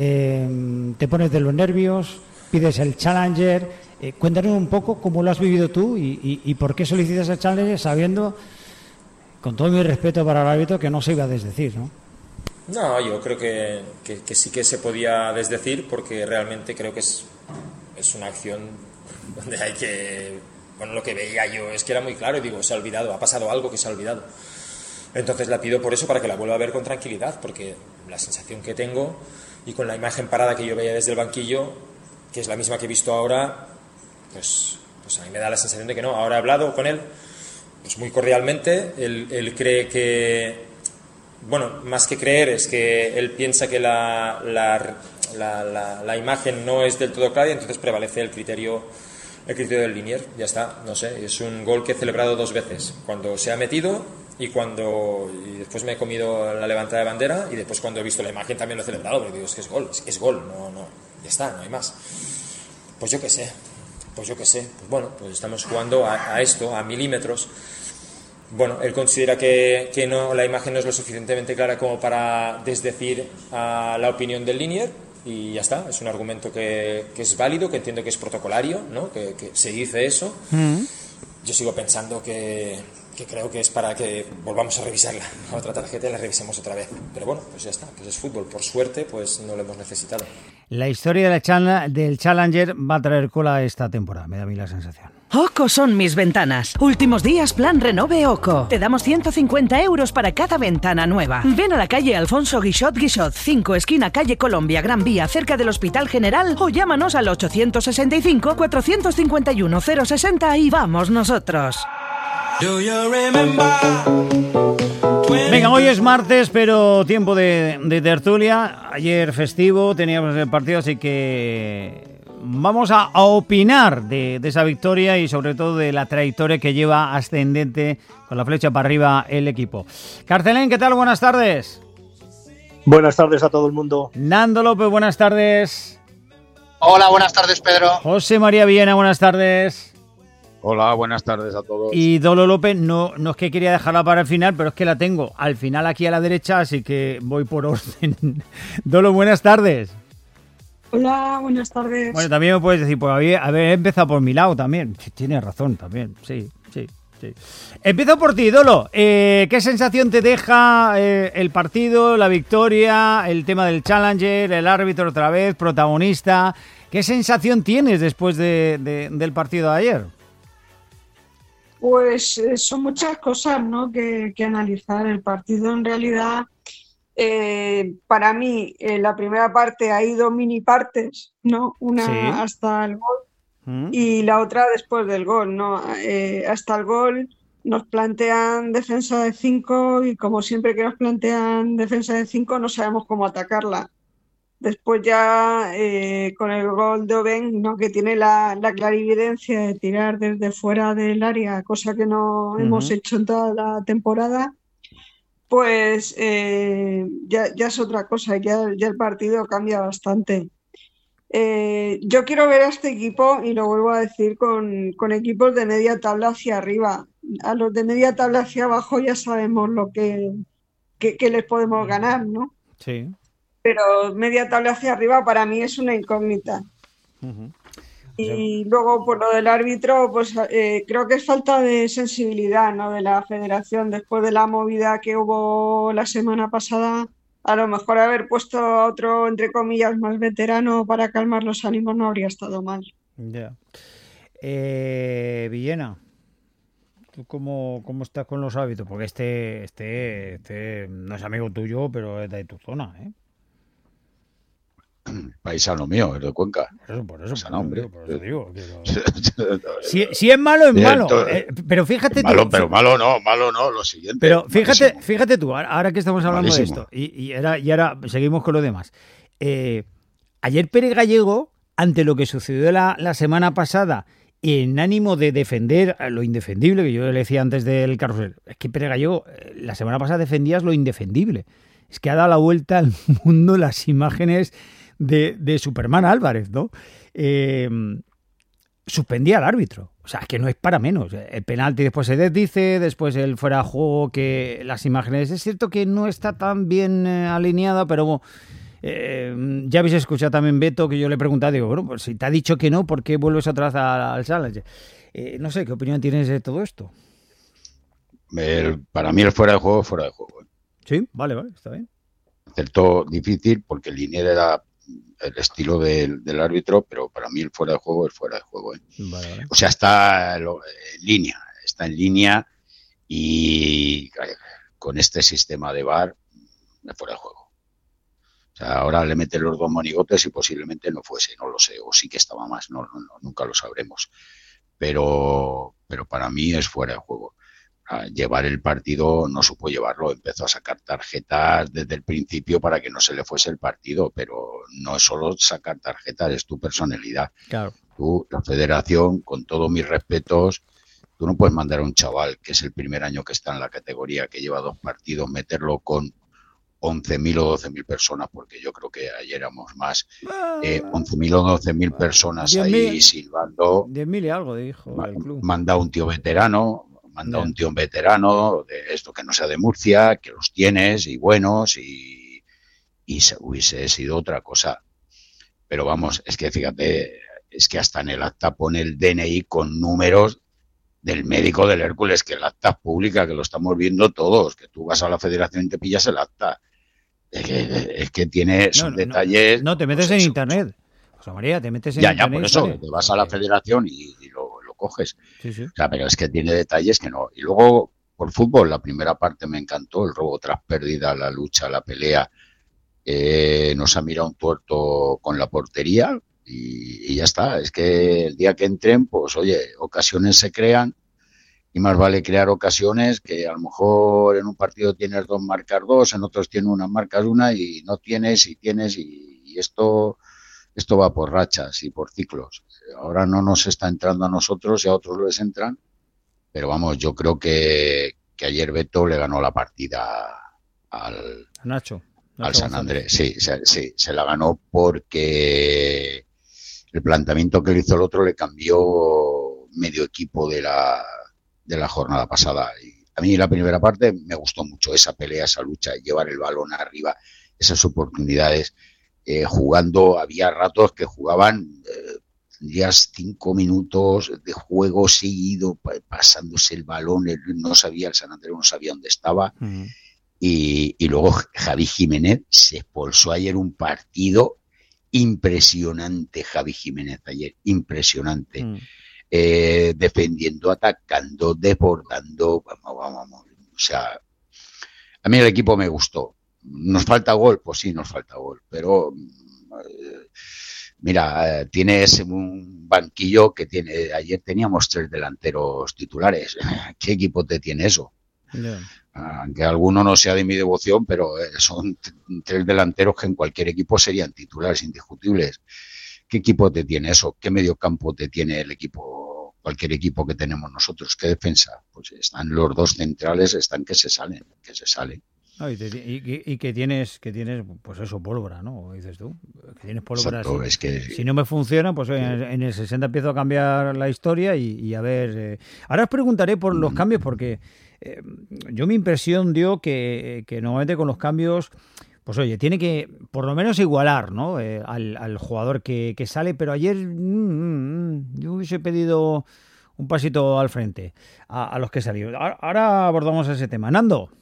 te pones de los nervios, pides el challenger. Cuéntanos un poco cómo lo has vivido tú y por qué solicitas el challenger sabiendo, con todo mi respeto para el árbitro, que no se iba a desdecir, ¿no? No, yo creo que sí que se podía desdecir, porque realmente creo que es una acción donde hay que... Bueno, lo que veía yo es que era muy claro y digo, se ha olvidado, ha pasado algo que se ha olvidado. Entonces la pido por eso, para que la vuelva a ver con tranquilidad, porque la sensación que tengo, y con la imagen parada que yo veía desde el banquillo, que es la misma que he visto ahora, pues a mí me da la sensación de que no. Ahora he hablado con él, pues muy cordialmente. Él cree que, bueno, más que creer, es que él piensa que la imagen no es del todo clara, y entonces prevalece el criterio del Linier. Ya está, no sé, es un gol que he celebrado 2 veces, cuando se ha metido y después me he comido la levantada de bandera, y después cuando he visto la imagen también lo he celebrado, porque digo, es que es gol, no, ya está, no hay más. Pues yo qué sé, pues bueno, pues estamos jugando a esto, a milímetros. Bueno, él considera que no, la imagen no es lo suficientemente clara como para desdecir a la opinión del Linier, y ya está. Es un argumento que es válido, que entiendo que es protocolario, ¿no? Que se dice eso. Yo sigo pensando que creo que es para que volvamos a revisar la otra tarjeta y la revisemos otra vez. Pero bueno, pues ya está, pues es fútbol. Por suerte, pues no lo hemos necesitado. La historia del Challenger va a traer cola esta temporada, me da a mí la sensación. OCO son mis ventanas. Últimos días plan Renove OCO. Te damos 150 euros para cada ventana nueva. Ven a la calle Alfonso Guixot 5, esquina calle Colombia, Gran Vía, cerca del Hospital General, o llámanos al 865 451 060 y vamos nosotros. Venga, hoy es martes, pero tiempo de tertulia. Ayer festivo, teníamos el partido, así que vamos a opinar de esa victoria y sobre todo de la trayectoria que lleva ascendente con la flecha para arriba el equipo. Carcelén, ¿qué tal? Buenas tardes. Buenas tardes a todo el mundo. Nando López, buenas tardes. Hola, buenas tardes, Pedro. José María Villena, buenas tardes. Hola, buenas tardes a todos. Y Dolo López, no es que quería dejarla para el final, pero es que la tengo al final aquí a la derecha, así que voy por orden. Dolo, buenas tardes. Hola, buenas tardes. Bueno, también me puedes decir, pues haber empezado por mi lado también. Tienes razón también, sí. Empiezo por ti, Dolo. ¿Qué sensación te deja el partido, la victoria, el tema del Challenger, el árbitro otra vez, protagonista? ¿Qué sensación tienes después del partido de ayer? Pues son muchas cosas, ¿no?, que analizar. El partido en realidad, para mí, la primera parte hay 2 mini partes, ¿no? Una hasta el gol y la otra después del gol, ¿no? Hasta el gol nos plantean defensa de 5 y como siempre que nos plantean defensa de 5 no sabemos cómo atacarla. Después ya con el gol de Oben, ¿no?, que tiene la clarividencia de tirar desde fuera del área, cosa que no hemos hecho en toda la temporada, pues ya es otra cosa, ya el partido cambia bastante. Yo quiero ver a este equipo, y lo vuelvo a decir, con equipos de media tabla hacia arriba. A los de media tabla hacia abajo ya sabemos lo que les podemos ganar, ¿no? Sí. Pero media tabla hacia arriba para mí es una incógnita. Y luego por lo del árbitro, pues creo que es falta de sensibilidad, ¿no?, de la federación. Después de la movida que hubo la semana pasada, a lo mejor haber puesto a otro, entre comillas, más veterano para calmar los ánimos no habría estado mal. Ya. Villena, ¿tú cómo estás con los hábitos? Porque este no es amigo tuyo, pero es de tu zona, ¿eh? Paisano mío, es de Cuenca. Por eso digo. Si es malo, es malo. Pero fíjate malo, tú. Pero malo no, lo siguiente. Pero fíjate tú, ahora que estamos hablando malísimo de esto, y ahora seguimos con lo demás. Ayer Pérez Gallego, ante lo que sucedió la semana pasada, en ánimo de defender lo indefendible, que yo le decía antes del carrusel, es que Pérez Gallego, la semana pasada defendías lo indefendible. Es que ha dado la vuelta al mundo las imágenes de Superman Álvarez, ¿no? Suspendía al árbitro. O sea, que no es para menos. El penalti después se desdice, después el fuera de juego, que las imágenes... Es cierto que no está tan bien alineada, pero ya habéis escuchado también, Beto, que yo le he preguntado, digo, bueno, pues si te ha dicho que no, ¿por qué vuelves otra vez al Challenger? No sé, ¿qué opinión tienes de todo esto? Para mí el fuera de juego es fuera de juego. Sí, vale, está bien. Acertó difícil porque Linier era el estilo del árbitro, pero para mí el fuera de juego es fuera de juego. Vale. O sea, está en línea y con este sistema de VAR es fuera de juego. O sea, ahora le meten los 2 monigotes y posiblemente no fuese, no lo sé, o sí que estaba más, no, nunca lo sabremos. Pero para mí es fuera de juego. A llevar el partido no supo llevarlo, empezó a sacar tarjetas desde el principio para que no se le fuese el partido, pero no es solo sacar tarjetas, es tu personalidad. Claro. Tú, la federación, con todos mis respetos, tú no puedes mandar a un chaval que es el primer año que está en la categoría, que lleva 2 partidos, meterlo con 11.000 o 12.000 personas, porque yo creo que ayer éramos más, 11.000 o 12.000 personas 10.000, ahí silbando. 10.000 y algo, dijo el club. Manda un tío veterano, de esto que no sea de Murcia, que los tienes y buenos, y se hubiese sido otra cosa. Pero vamos, es que fíjate, es que hasta en el acta pone el DNI con números del médico del Hércules, que el acta es pública, que lo estamos viendo todos, que tú vas a la federación y te pillas el acta. Es que tiene sus detalles. No, te metes en internet. José María, te metes en internet. Ya, por eso, te vas a la federación y lo coges. Sí. O sea, pero es que tiene detalles que no. Y luego, por fútbol, la primera parte me encantó, el robo tras pérdida, la lucha, la pelea. Nos ha mirado un tuerto con la portería y ya está. Es que el día que entren, pues oye, ocasiones se crean y más vale crear ocasiones que a lo mejor en un partido tienes 2, marcas 2, en otros tienes 1, marcas 1 y no tienes y tienes y esto va por rachas y por ciclos. Ahora no nos está entrando a nosotros y a otros les entran, pero vamos, yo creo que ayer Beto le ganó la partida al Nacho San Andrés. Sí, se la ganó porque el planteamiento que le hizo el otro le cambió medio equipo de la jornada pasada. Y a mí la primera parte me gustó mucho, esa pelea, esa lucha, llevar el balón arriba, esas oportunidades. jugando, había ratos que jugaban tendrías 5 minutos de juego seguido, pasándose el balón, el San Andreu no sabía dónde estaba. Y luego Javi Jiménez se expulsó ayer un partido impresionante, Javi Jiménez ayer, impresionante. Defendiendo, atacando, desbordando, vamos. O sea, a mí el equipo me gustó. ¿Nos falta gol? Pues sí, nos falta gol, pero... Mira, tienes un banquillo que tiene. Ayer teníamos 3 delanteros titulares. ¿Qué equipo te tiene eso? Yeah. Aunque alguno no sea de mi devoción, pero son 3 delanteros que en cualquier equipo serían titulares indiscutibles. ¿Qué equipo te tiene eso? ¿Qué mediocampo te tiene el equipo? Cualquier equipo que tenemos nosotros. ¿Qué defensa? Pues están los 2 centrales, están que se salen. No, y que tienes, pues eso, pólvora, ¿no? Dices tú, que tienes pólvora. Exacto, es que... Si no me funciona, pues en el 60 empiezo a cambiar la historia y a ver... Ahora os preguntaré por los cambios, porque yo mi impresión dio que normalmente con los cambios, pues oye, tiene que por lo menos igualar, ¿no? Al jugador que sale, pero ayer yo hubiese pedido un pasito al frente a los que salieron. Ahora abordamos ese tema. Nando.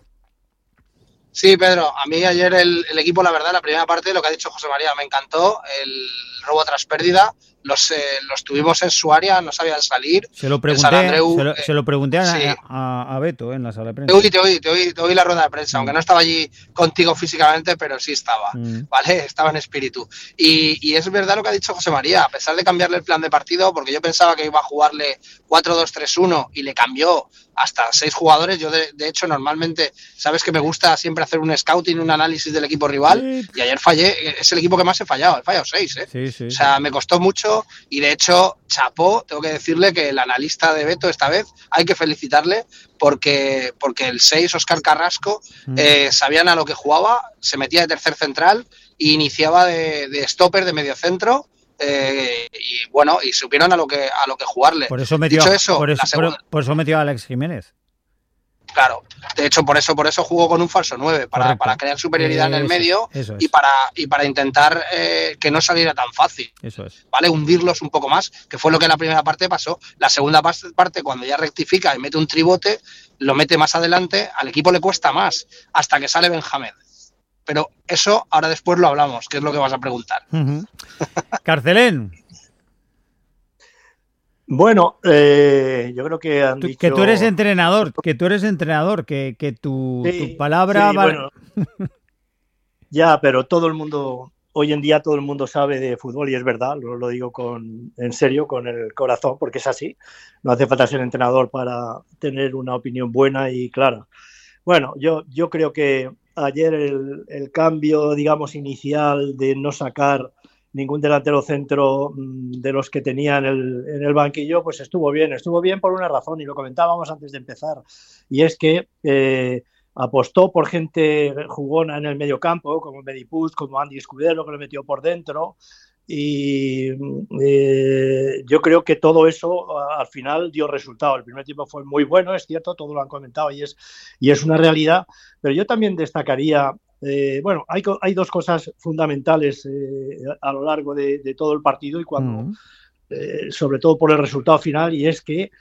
Sí, Pedro, a mí ayer el equipo, la verdad, la primera parte, lo que ha dicho José María, me encantó, el robo tras pérdida, los tuvimos en su área, no sabían salir. Se lo pregunté sí. a Beto en la sala de prensa. Te oí la rueda de prensa, aunque no estaba allí contigo físicamente, pero sí estaba, ¿vale? Estaba en espíritu. Y es verdad lo que ha dicho José María, a pesar de cambiarle el plan de partido, porque yo pensaba que iba a jugarle 4-2-3-1 y le cambió hasta 6 jugadores. Yo, de hecho, normalmente, sabes que me gusta siempre hacer un scouting, un análisis del equipo rival, y ayer fallé, es el equipo que más he fallado 6, ¿eh? Sí, o sea, me costó mucho, y de hecho, chapó, tengo que decirle que el analista de Beto esta vez hay que felicitarle porque el 6, Óscar Carrasco, sabían a lo que jugaba, se metía de tercer central e iniciaba de stopper, de medio centro. Y bueno, y supieron a lo que jugarle. Por eso metió, por eso metió a Alex Jiménez. Claro, de hecho por eso jugó con un falso 9, para crear superioridad en el medio y para intentar que no saliera tan fácil. Eso es. ¿Vale? Hundirlos un poco más, que fue lo que en la primera parte pasó. La segunda parte, cuando ya rectifica y mete un tribote, lo mete más adelante, al equipo le cuesta más, hasta que sale Benjamín. Pero eso ahora después lo hablamos, que es lo que vas a preguntar. Carcelén. Bueno, yo creo que han dicho... Que tú eres entrenador, que tu palabra... Sí, bueno, ya, pero todo el mundo, hoy en día todo el mundo sabe de fútbol y es verdad, lo digo en serio, con el corazón, porque es así. No hace falta ser entrenador para tener una opinión buena y clara. Bueno, yo creo que ayer el cambio, digamos, inicial de no sacar ningún delantero centro de los que tenía en el banquillo, pues estuvo bien por una razón, y lo comentábamos antes de empezar, y es que apostó por gente jugona en el medio campo, como Medipus, como Andy Escudero, que lo metió por dentro, y yo creo que todo eso al final dio resultado. El primer tiempo fue muy bueno, es cierto, todo lo han comentado y es una realidad, pero yo también destacaría bueno, hay 2 cosas fundamentales a lo largo de todo el partido y cuando, sobre todo por el resultado final, y es que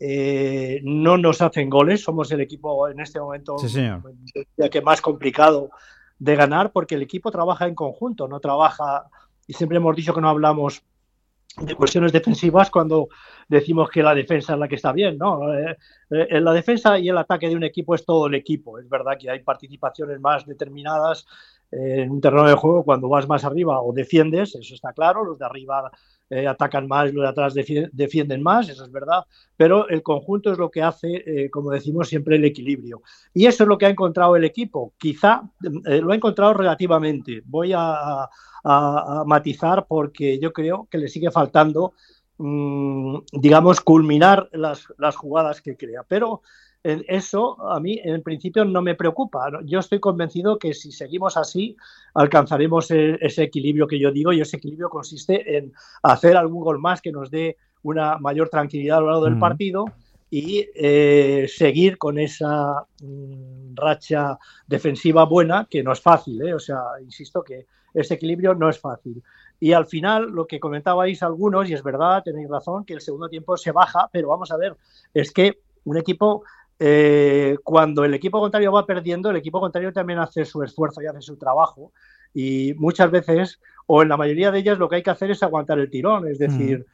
no nos hacen goles. Somos el equipo en este momento que más complicado de ganar, porque el equipo trabaja en conjunto, no trabaja, y siempre hemos dicho que no hablamos de cuestiones defensivas cuando decimos que la defensa es la que está bien, ¿no? La defensa y el ataque de un equipo es todo el equipo. Es verdad que hay participaciones más determinadas en un terreno de juego cuando vas más arriba o defiendes, eso está claro, los de arriba atacan más, los de atrás defienden más, eso es verdad, pero el conjunto es lo que hace, como decimos siempre, el equilibrio. Y eso es lo que ha encontrado el equipo. Quizá lo ha encontrado relativamente. Voy a matizar porque yo creo que le sigue faltando, digamos, culminar las jugadas que crea. Pero eso a mí en principio no me preocupa. Yo estoy convencido que si seguimos así alcanzaremos ese equilibrio que yo digo, y ese equilibrio consiste en hacer algún gol más que nos dé una mayor tranquilidad a lo largo del partido y seguir con esa racha defensiva buena, que no es fácil, o sea, insisto que ese equilibrio no es fácil. Y al final, lo que comentabais algunos, y es verdad, tenéis razón, que el segundo tiempo se baja, pero vamos a ver, es que un equipo, cuando el equipo contrario va perdiendo, el equipo contrario también hace su esfuerzo y hace su trabajo, y muchas veces, o en la mayoría de ellas, lo que hay que hacer es aguantar el tirón, es decir,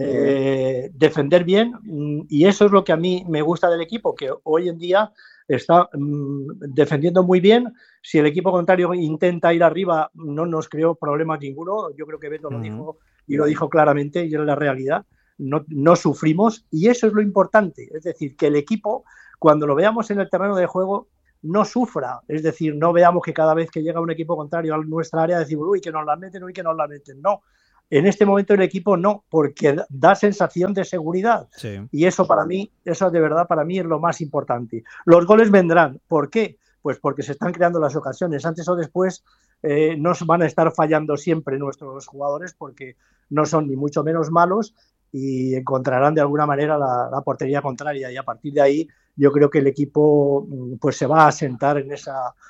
defender bien, y eso es lo que a mí me gusta del equipo, que hoy en día está defendiendo muy bien. Si el equipo contrario intenta ir arriba, no nos creó problemas ninguno. Yo creo que Beto lo dijo, y lo dijo claramente, y es la realidad. No sufrimos, y eso es lo importante. Es decir, que el equipo, cuando lo veamos en el terreno de juego, no sufra. Es decir, no veamos que cada vez que llega un equipo contrario a nuestra área decimos, uy, que nos la meten, uy, que nos la meten. No. En este momento el equipo no, porque da sensación de seguridad. Sí. Y eso para mí, eso de verdad para mí es lo más importante. Los goles vendrán. ¿Por qué? Pues porque se están creando las ocasiones. Antes o después nos van a estar fallando siempre nuestros jugadores, porque no son ni mucho menos malos y encontrarán de alguna manera la portería contraria. Y a partir de ahí yo creo que el equipo pues se va a asentar en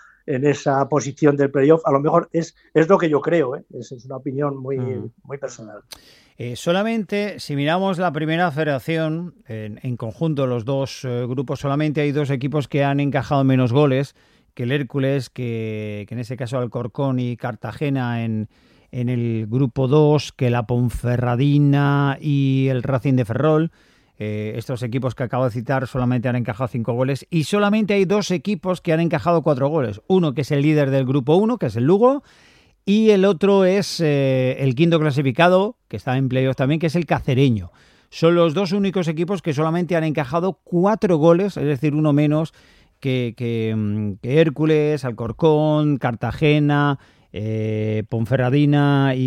esa posición del playoff. A lo mejor es lo que yo creo, es una opinión muy personal. Solamente, si miramos la primera federación, en conjunto los dos grupos, solamente hay dos equipos que han encajado menos goles que el Hércules, que en ese caso Alcorcón y Cartagena en el grupo 2, que la Ponferradina y el Racing de Ferrol. Estos equipos que acabo de citar solamente han encajado 5 goles y solamente hay 2 equipos que han encajado 4 goles. Uno que es el líder del grupo 1, que es el Lugo, y el otro es el quinto clasificado, que está en playoff también, que es el Cacereño. Son los 2 únicos equipos que solamente han encajado 4 goles, es decir, uno menos que Hércules, Alcorcón, Cartagena, Ponferradina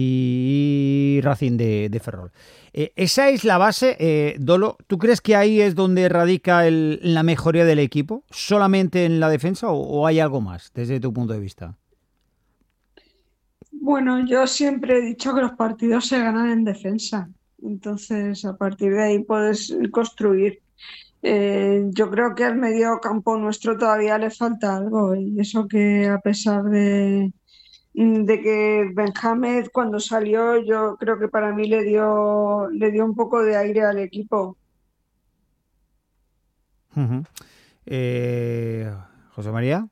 y Racing de Ferrol. Esa es la base. Dolo, ¿tú crees que ahí es donde radica la mejoría del equipo? ¿Solamente en la defensa o hay algo más desde tu punto de vista? Bueno, yo siempre he dicho que los partidos se ganan en defensa. Entonces, a partir de ahí puedes construir. Yo creo que al medio campo nuestro todavía le falta algo. Y eso que a pesar de que Benjamín cuando salió, yo creo que para mí le dio un poco de aire al equipo. José María.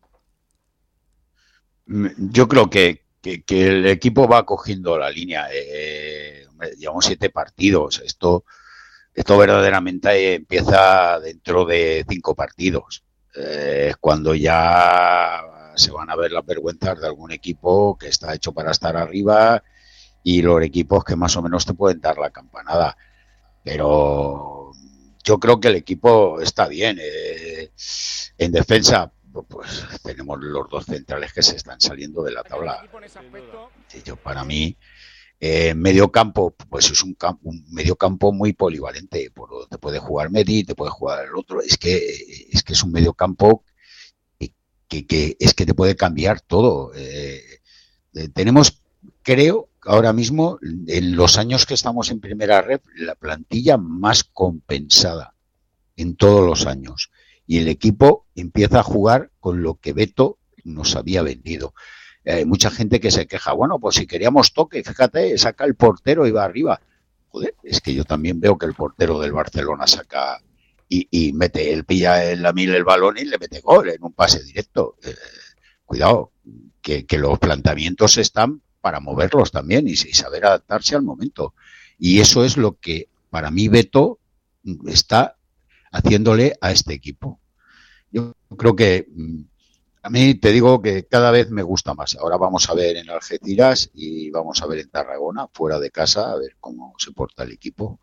Yo creo que el equipo va cogiendo la línea. Llevamos 7 partidos. Esto verdaderamente empieza dentro de 5 partidos. Cuando ya se van a ver las vergüenzas de algún equipo que está hecho para estar arriba y los equipos que más o menos te pueden dar la campanada. Pero yo creo que el equipo está bien. En defensa, pues tenemos los 2 centrales que se están saliendo de la tabla. Para mí, medio campo, pues es un medio campo muy polivalente. Te puede jugar Medi, te puede jugar el otro. Es que es un medio campo que es que te puede cambiar todo. Tenemos, creo, ahora mismo, en los años que estamos en primera red, la plantilla más compensada en todos los años. Y el equipo empieza a jugar con lo que Beto nos había vendido. Hay mucha gente que se queja, bueno, pues si queríamos toque, fíjate, saca el portero y va arriba. Joder, es que yo también veo que el portero del Barcelona saca y mete, él pilla en la mil el balón y le mete gol en un pase directo. Cuidado, que los planteamientos están para moverlos también y saber adaptarse al momento. Y eso es lo que para mí Beto está haciéndole a este equipo. Yo creo que a mí te digo que cada vez me gusta más. Ahora vamos a ver en Algeciras y vamos a ver en Tarragona, fuera de casa, a ver cómo se porta el equipo.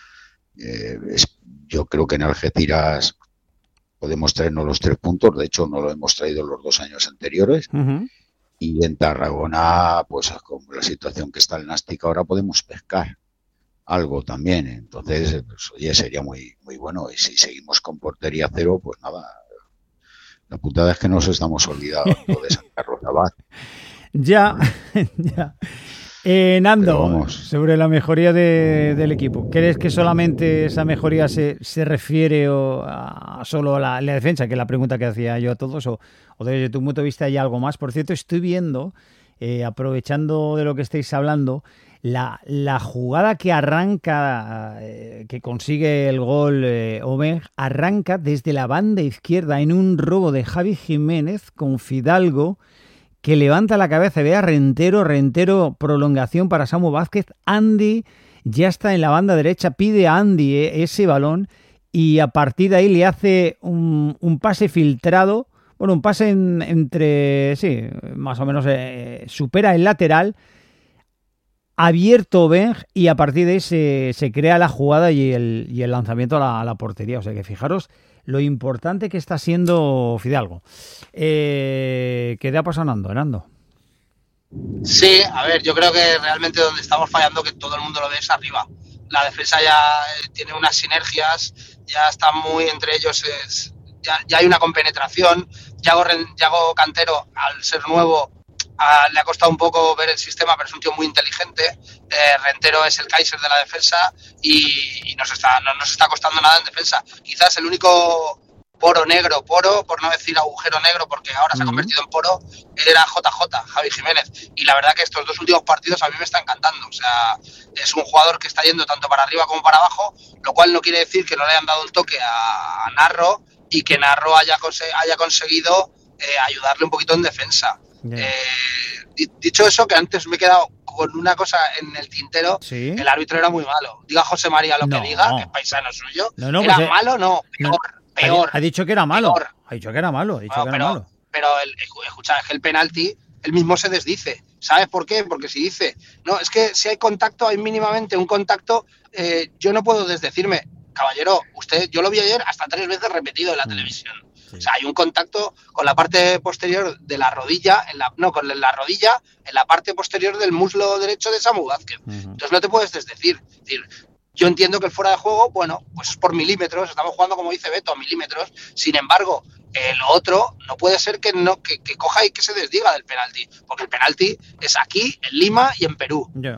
Yo creo que en Algeciras podemos traernos los 3 puntos. De hecho, no lo hemos traído los 2 años anteriores. Y en Tarragona, pues con la situación que está el Nástic ahora, podemos pescar algo también. Entonces, pues, oye, sería muy, muy bueno. Y si seguimos con portería 0, pues nada. La putada es que nos estamos olvidando de San Carlos Abad. Ya. Nando, sobre la mejoría del equipo, ¿crees que solamente esa mejoría se refiere a solo a la defensa, que es la pregunta que hacía yo a todos, o desde tu punto de vista hay algo más? Por cierto, estoy viendo, aprovechando de lo que estáis hablando, la jugada que arranca, que consigue el gol Aubin, arranca desde la banda izquierda en un robo de Javi Jiménez con Fidalgo, que levanta la cabeza y ve a Rentero, prolongación para Samu Vázquez. Andy ya está en la banda derecha, pide a Andy ese balón y a partir de ahí le hace un pase filtrado, un pase entre, sí, más o menos supera el lateral, abierto Beng, y a partir de ahí se crea la jugada y el lanzamiento a la portería. O sea que fijaros lo importante que está siendo Fidalgo. ¿Qué te ha pasado, Nando? Sí, a ver, yo creo que realmente donde estamos fallando, que todo el mundo lo ve, es arriba. La defensa ya tiene unas sinergias, ya está muy entre ellos, ya hay una compenetración. Yago Cantero, al ser nuevo, le ha costado un poco ver el sistema, pero es un tío muy inteligente. Rentero es el Kaiser de la defensa y no nos está costando nada en defensa. Quizás el único poro, por no decir agujero negro, porque ahora se ha convertido en poro, era JJ, Javi Jiménez. Y la verdad que estos dos últimos partidos a mí me está encantando. O sea, es un jugador que está yendo tanto para arriba como para abajo, lo cual no quiere decir que no le hayan dado un toque a Narro y que Narro haya conseguido ayudarle un poquito en defensa. Dicho eso, que antes me he quedado con una cosa en el tintero, ¿sí? El árbitro era muy malo. Diga José María lo que diga, que es paisano suyo. ¿Era malo? No, peor. Ha dicho que era malo. Peor. Ha dicho que era malo. Pero escucha, es que el penalti, él mismo se desdice. ¿Sabes por qué? Porque si dice, no, es que si hay contacto, hay mínimamente un contacto, yo no puedo desdecirme. Caballero, yo lo vi ayer hasta 3 veces repetido en la televisión. Sí. O sea, hay un contacto con la parte posterior de la rodilla, con la rodilla en la parte posterior del muslo derecho de Samu Vázquez. Entonces no te puedes desdecir. Es decir, yo entiendo que el fuera de juego, bueno, pues es por milímetros, estamos jugando, como dice Beto, a milímetros. Sin embargo, lo otro no puede ser que coja y que se desdiga del penalti, porque el penalti es aquí, en Lima y en Perú. Yeah.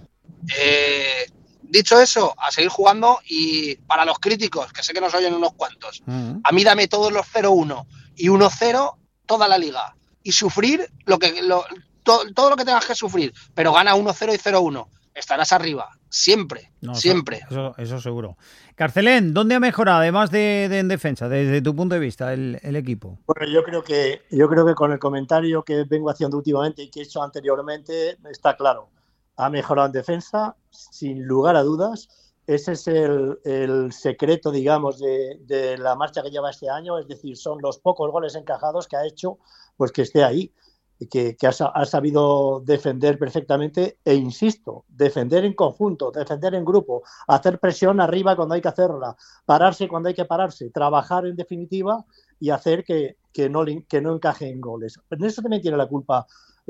Dicho eso, a seguir jugando, y para los críticos, que sé que nos oyen unos cuantos, a mí dame todos los 0-1 y 1-0 toda la liga y sufrir todo lo que tengas que sufrir, pero gana 1-0 y 0-1, estarás arriba, siempre. Eso seguro. Carcelén, ¿dónde ha mejorado, además de en defensa, desde tu punto de vista, el equipo? Bueno, yo creo que con el comentario que vengo haciendo últimamente y que he hecho anteriormente, está claro. Ha mejorado en defensa, sin lugar a dudas. Ese es el secreto, digamos, de la marcha que lleva este año. Es decir, son los pocos goles encajados que ha hecho, pues que esté ahí, que ha sabido defender perfectamente. E insisto, defender en conjunto, defender en grupo, hacer presión arriba cuando hay que hacerla, pararse cuando hay que pararse, trabajar en definitiva y hacer que no encaje en goles. Pero en eso también tiene la culpa.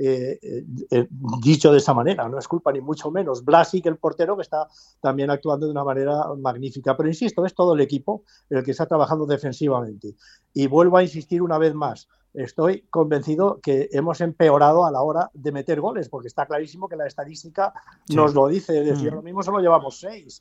Dicho de esa manera, no es culpa ni mucho menos Blasic, el portero, que está también actuando de una manera magnífica, pero insisto, es todo el equipo el que está trabajando defensivamente. Y vuelvo a insistir una vez más, estoy convencido que hemos empeorado a la hora de meter goles, porque está clarísimo que la estadística nos lo dice. Es decir, lo mismo solo llevamos 6,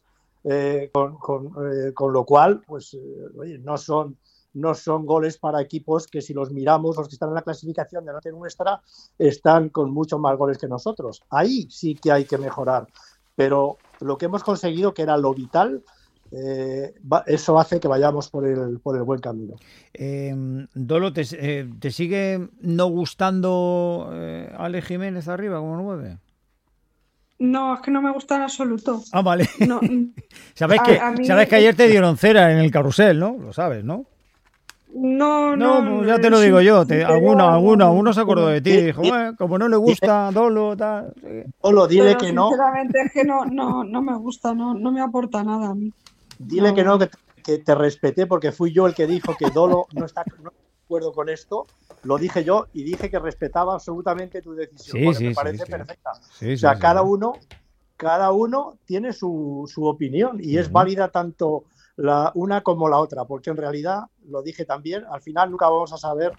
con lo cual, pues, oye, no son goles para equipos que, si los miramos, los que están en la clasificación delante nuestra, están con muchos más goles que nosotros. Ahí sí que hay que mejorar, pero lo que hemos conseguido, que era lo vital, eso hace que vayamos por el buen camino. Dolo, ¿te sigue no gustando Ale Jiménez arriba como 9? No, es que no me gusta en absoluto. Ah, vale. No, sabes que ayer te dieron cera en el carrusel, ¿no? Lo sabes, ¿no? No, pues ya te lo digo yo. Alguno se acordó de ti y dijo, como no le gusta Dolo, tal. Sí. Dolo, dile que no. Sinceramente es que no me gusta, no me aporta nada a mí. Dile que no, que te respeté, porque fui yo el que dijo que Dolo no está de acuerdo con esto. Lo dije yo y dije que respetaba absolutamente tu decisión. Sí, me parece perfecta. Sí, o sea, cada uno tiene su opinión y es válida tanto la una como la otra, porque en realidad, lo dije también, al final nunca vamos a saber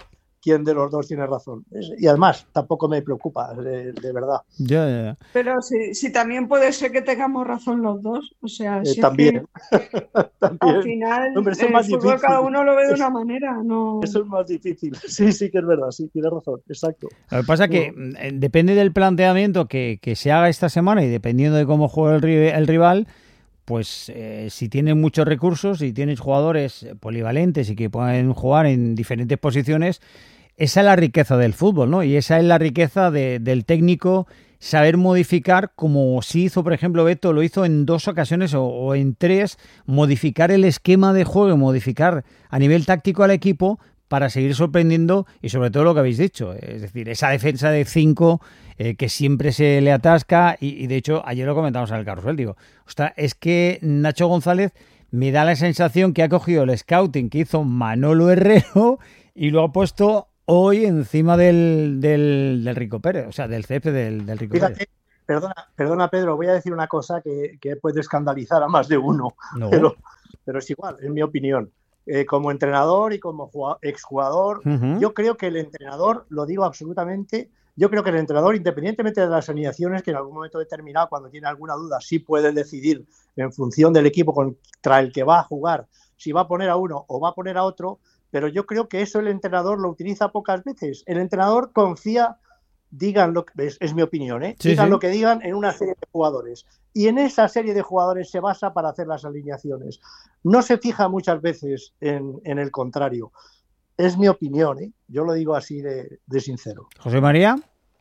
quién de los dos tiene razón. Y además, tampoco me preocupa, de verdad. Ya. Pero si también puede ser que tengamos razón los dos. O sea, si también. Al final, hombre, el fútbol cada uno lo ve de una manera. No... Eso es más difícil. Sí, que es verdad, sí, tiene razón, exacto. Lo que pasa es que depende del planteamiento que se haga esta semana y dependiendo de cómo juegue el rival, pues si tienes muchos recursos, si tienes jugadores polivalentes y que pueden jugar en diferentes posiciones, esa es la riqueza del fútbol, ¿no? Y esa es la riqueza del técnico, saber modificar, como sí hizo, por ejemplo, Beto, lo hizo en 2 ocasiones o en 3, modificar el esquema de juego, modificar a nivel táctico al equipo para seguir sorprendiendo y sobre todo lo que habéis dicho, es decir, esa defensa de 5 que siempre se le atasca y de hecho ayer lo comentamos en el carrusel, digo, ostras, es que Nacho González me da la sensación que ha cogido el scouting que hizo Manolo Herrero y lo ha puesto hoy encima del Rico Pérez, o sea, del césped del Rico Pérez. Perdona Pedro, voy a decir una cosa que puede escandalizar a más de uno, no. pero es igual, en mi opinión. Como entrenador y como exjugador, yo creo que el entrenador, lo digo absolutamente, yo creo que el entrenador, independientemente de las alineaciones, que en algún momento determinado, cuando tiene alguna duda, sí puede decidir en función del equipo contra el que va a jugar, si va a poner a uno o va a poner a otro, pero yo creo que eso el entrenador lo utiliza pocas veces. El entrenador confía, digan lo que es mi opinión, digan lo que digan en una serie de jugadores. Y en esa serie de jugadores se basa para hacer las alineaciones. No se fija muchas veces en el contrario. Es mi opinión, yo lo digo así de sincero. José María.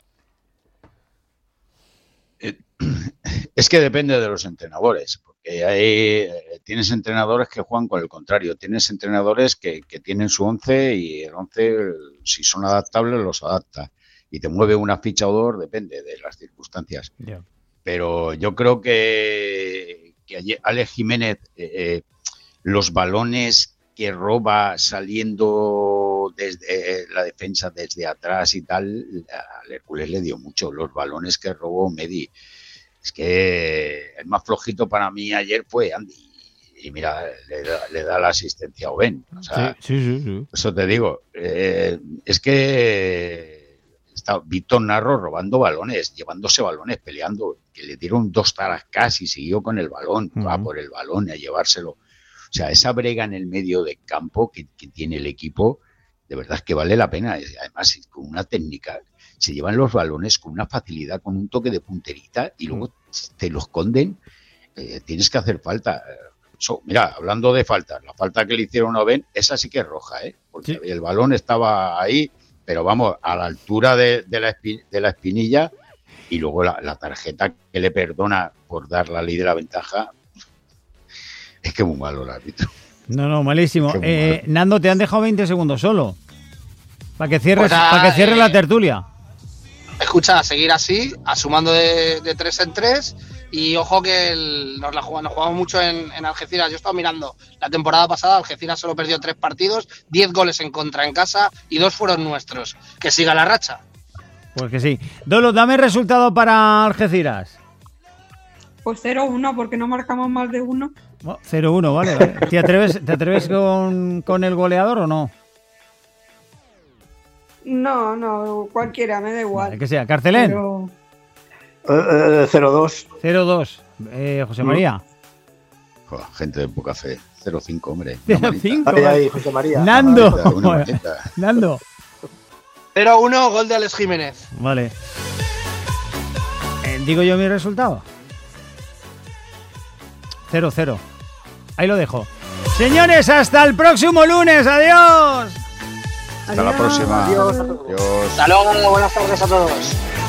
Es que depende de los entrenadores, porque tienes entrenadores que juegan con el contrario, tienes entrenadores que tienen su 11 y el 11, si son adaptables, los adapta. Y te mueve una ficha o dos, depende de las circunstancias. Yeah. Pero yo creo que Alex Jiménez, los balones que roba saliendo desde la defensa desde atrás y tal, al Hércules le dio mucho. Los balones que robó Medi. Es que el más flojito para mí ayer fue Andy. Y mira, le da la asistencia a Oben. O sea, sí. Eso te digo. Es que está Víctor Narro robando balones, llevándose balones, peleando, que le dieron 2 tarascas y siguió con el balón, va por el balón a llevárselo. O sea, esa brega en el medio de campo que tiene el equipo, de verdad es que vale la pena. Además, con una técnica, se llevan los balones con una facilidad, con un toque de punterita y luego te lo esconden. Tienes que hacer falta. Mira, hablando de faltas, la falta que le hicieron a Oben, esa sí que es roja, porque el balón estaba ahí, pero vamos, a la altura de la espinilla, y luego la tarjeta que le perdona por dar la ley de la ventaja. Es que muy malo el árbitro. No, malísimo. Nando, te han dejado 20 segundos solo. Para que cierres la tertulia. Escucha, a seguir así, sumando de 3 en 3. Y ojo que nos jugamos mucho en Algeciras. Yo estaba mirando la temporada pasada, Algeciras solo perdió 3 partidos, 10 goles en contra en casa y 2 fueron nuestros. Que siga la racha. Pues que sí. Dolo, dame el resultado para Algeciras. Pues 0-1, porque no marcamos más de 1. 0-1, vale. ¿Te atreves con el goleador o no? No, cualquiera, me da igual. Vale, que sea, Carcelén. 0-2. 0-2. José María. Joder, gente de poca fe. 0-5, hombre. 0-5. Ahí, José María. Nando. Nando. 0-1, gol de Alex Jiménez. Vale. ¿Digo yo mi resultado? 0-0. Ahí lo dejo. Señores, hasta el próximo lunes. Adiós. Hasta la próxima. Adiós. Hasta luego. Buenas tardes a todos.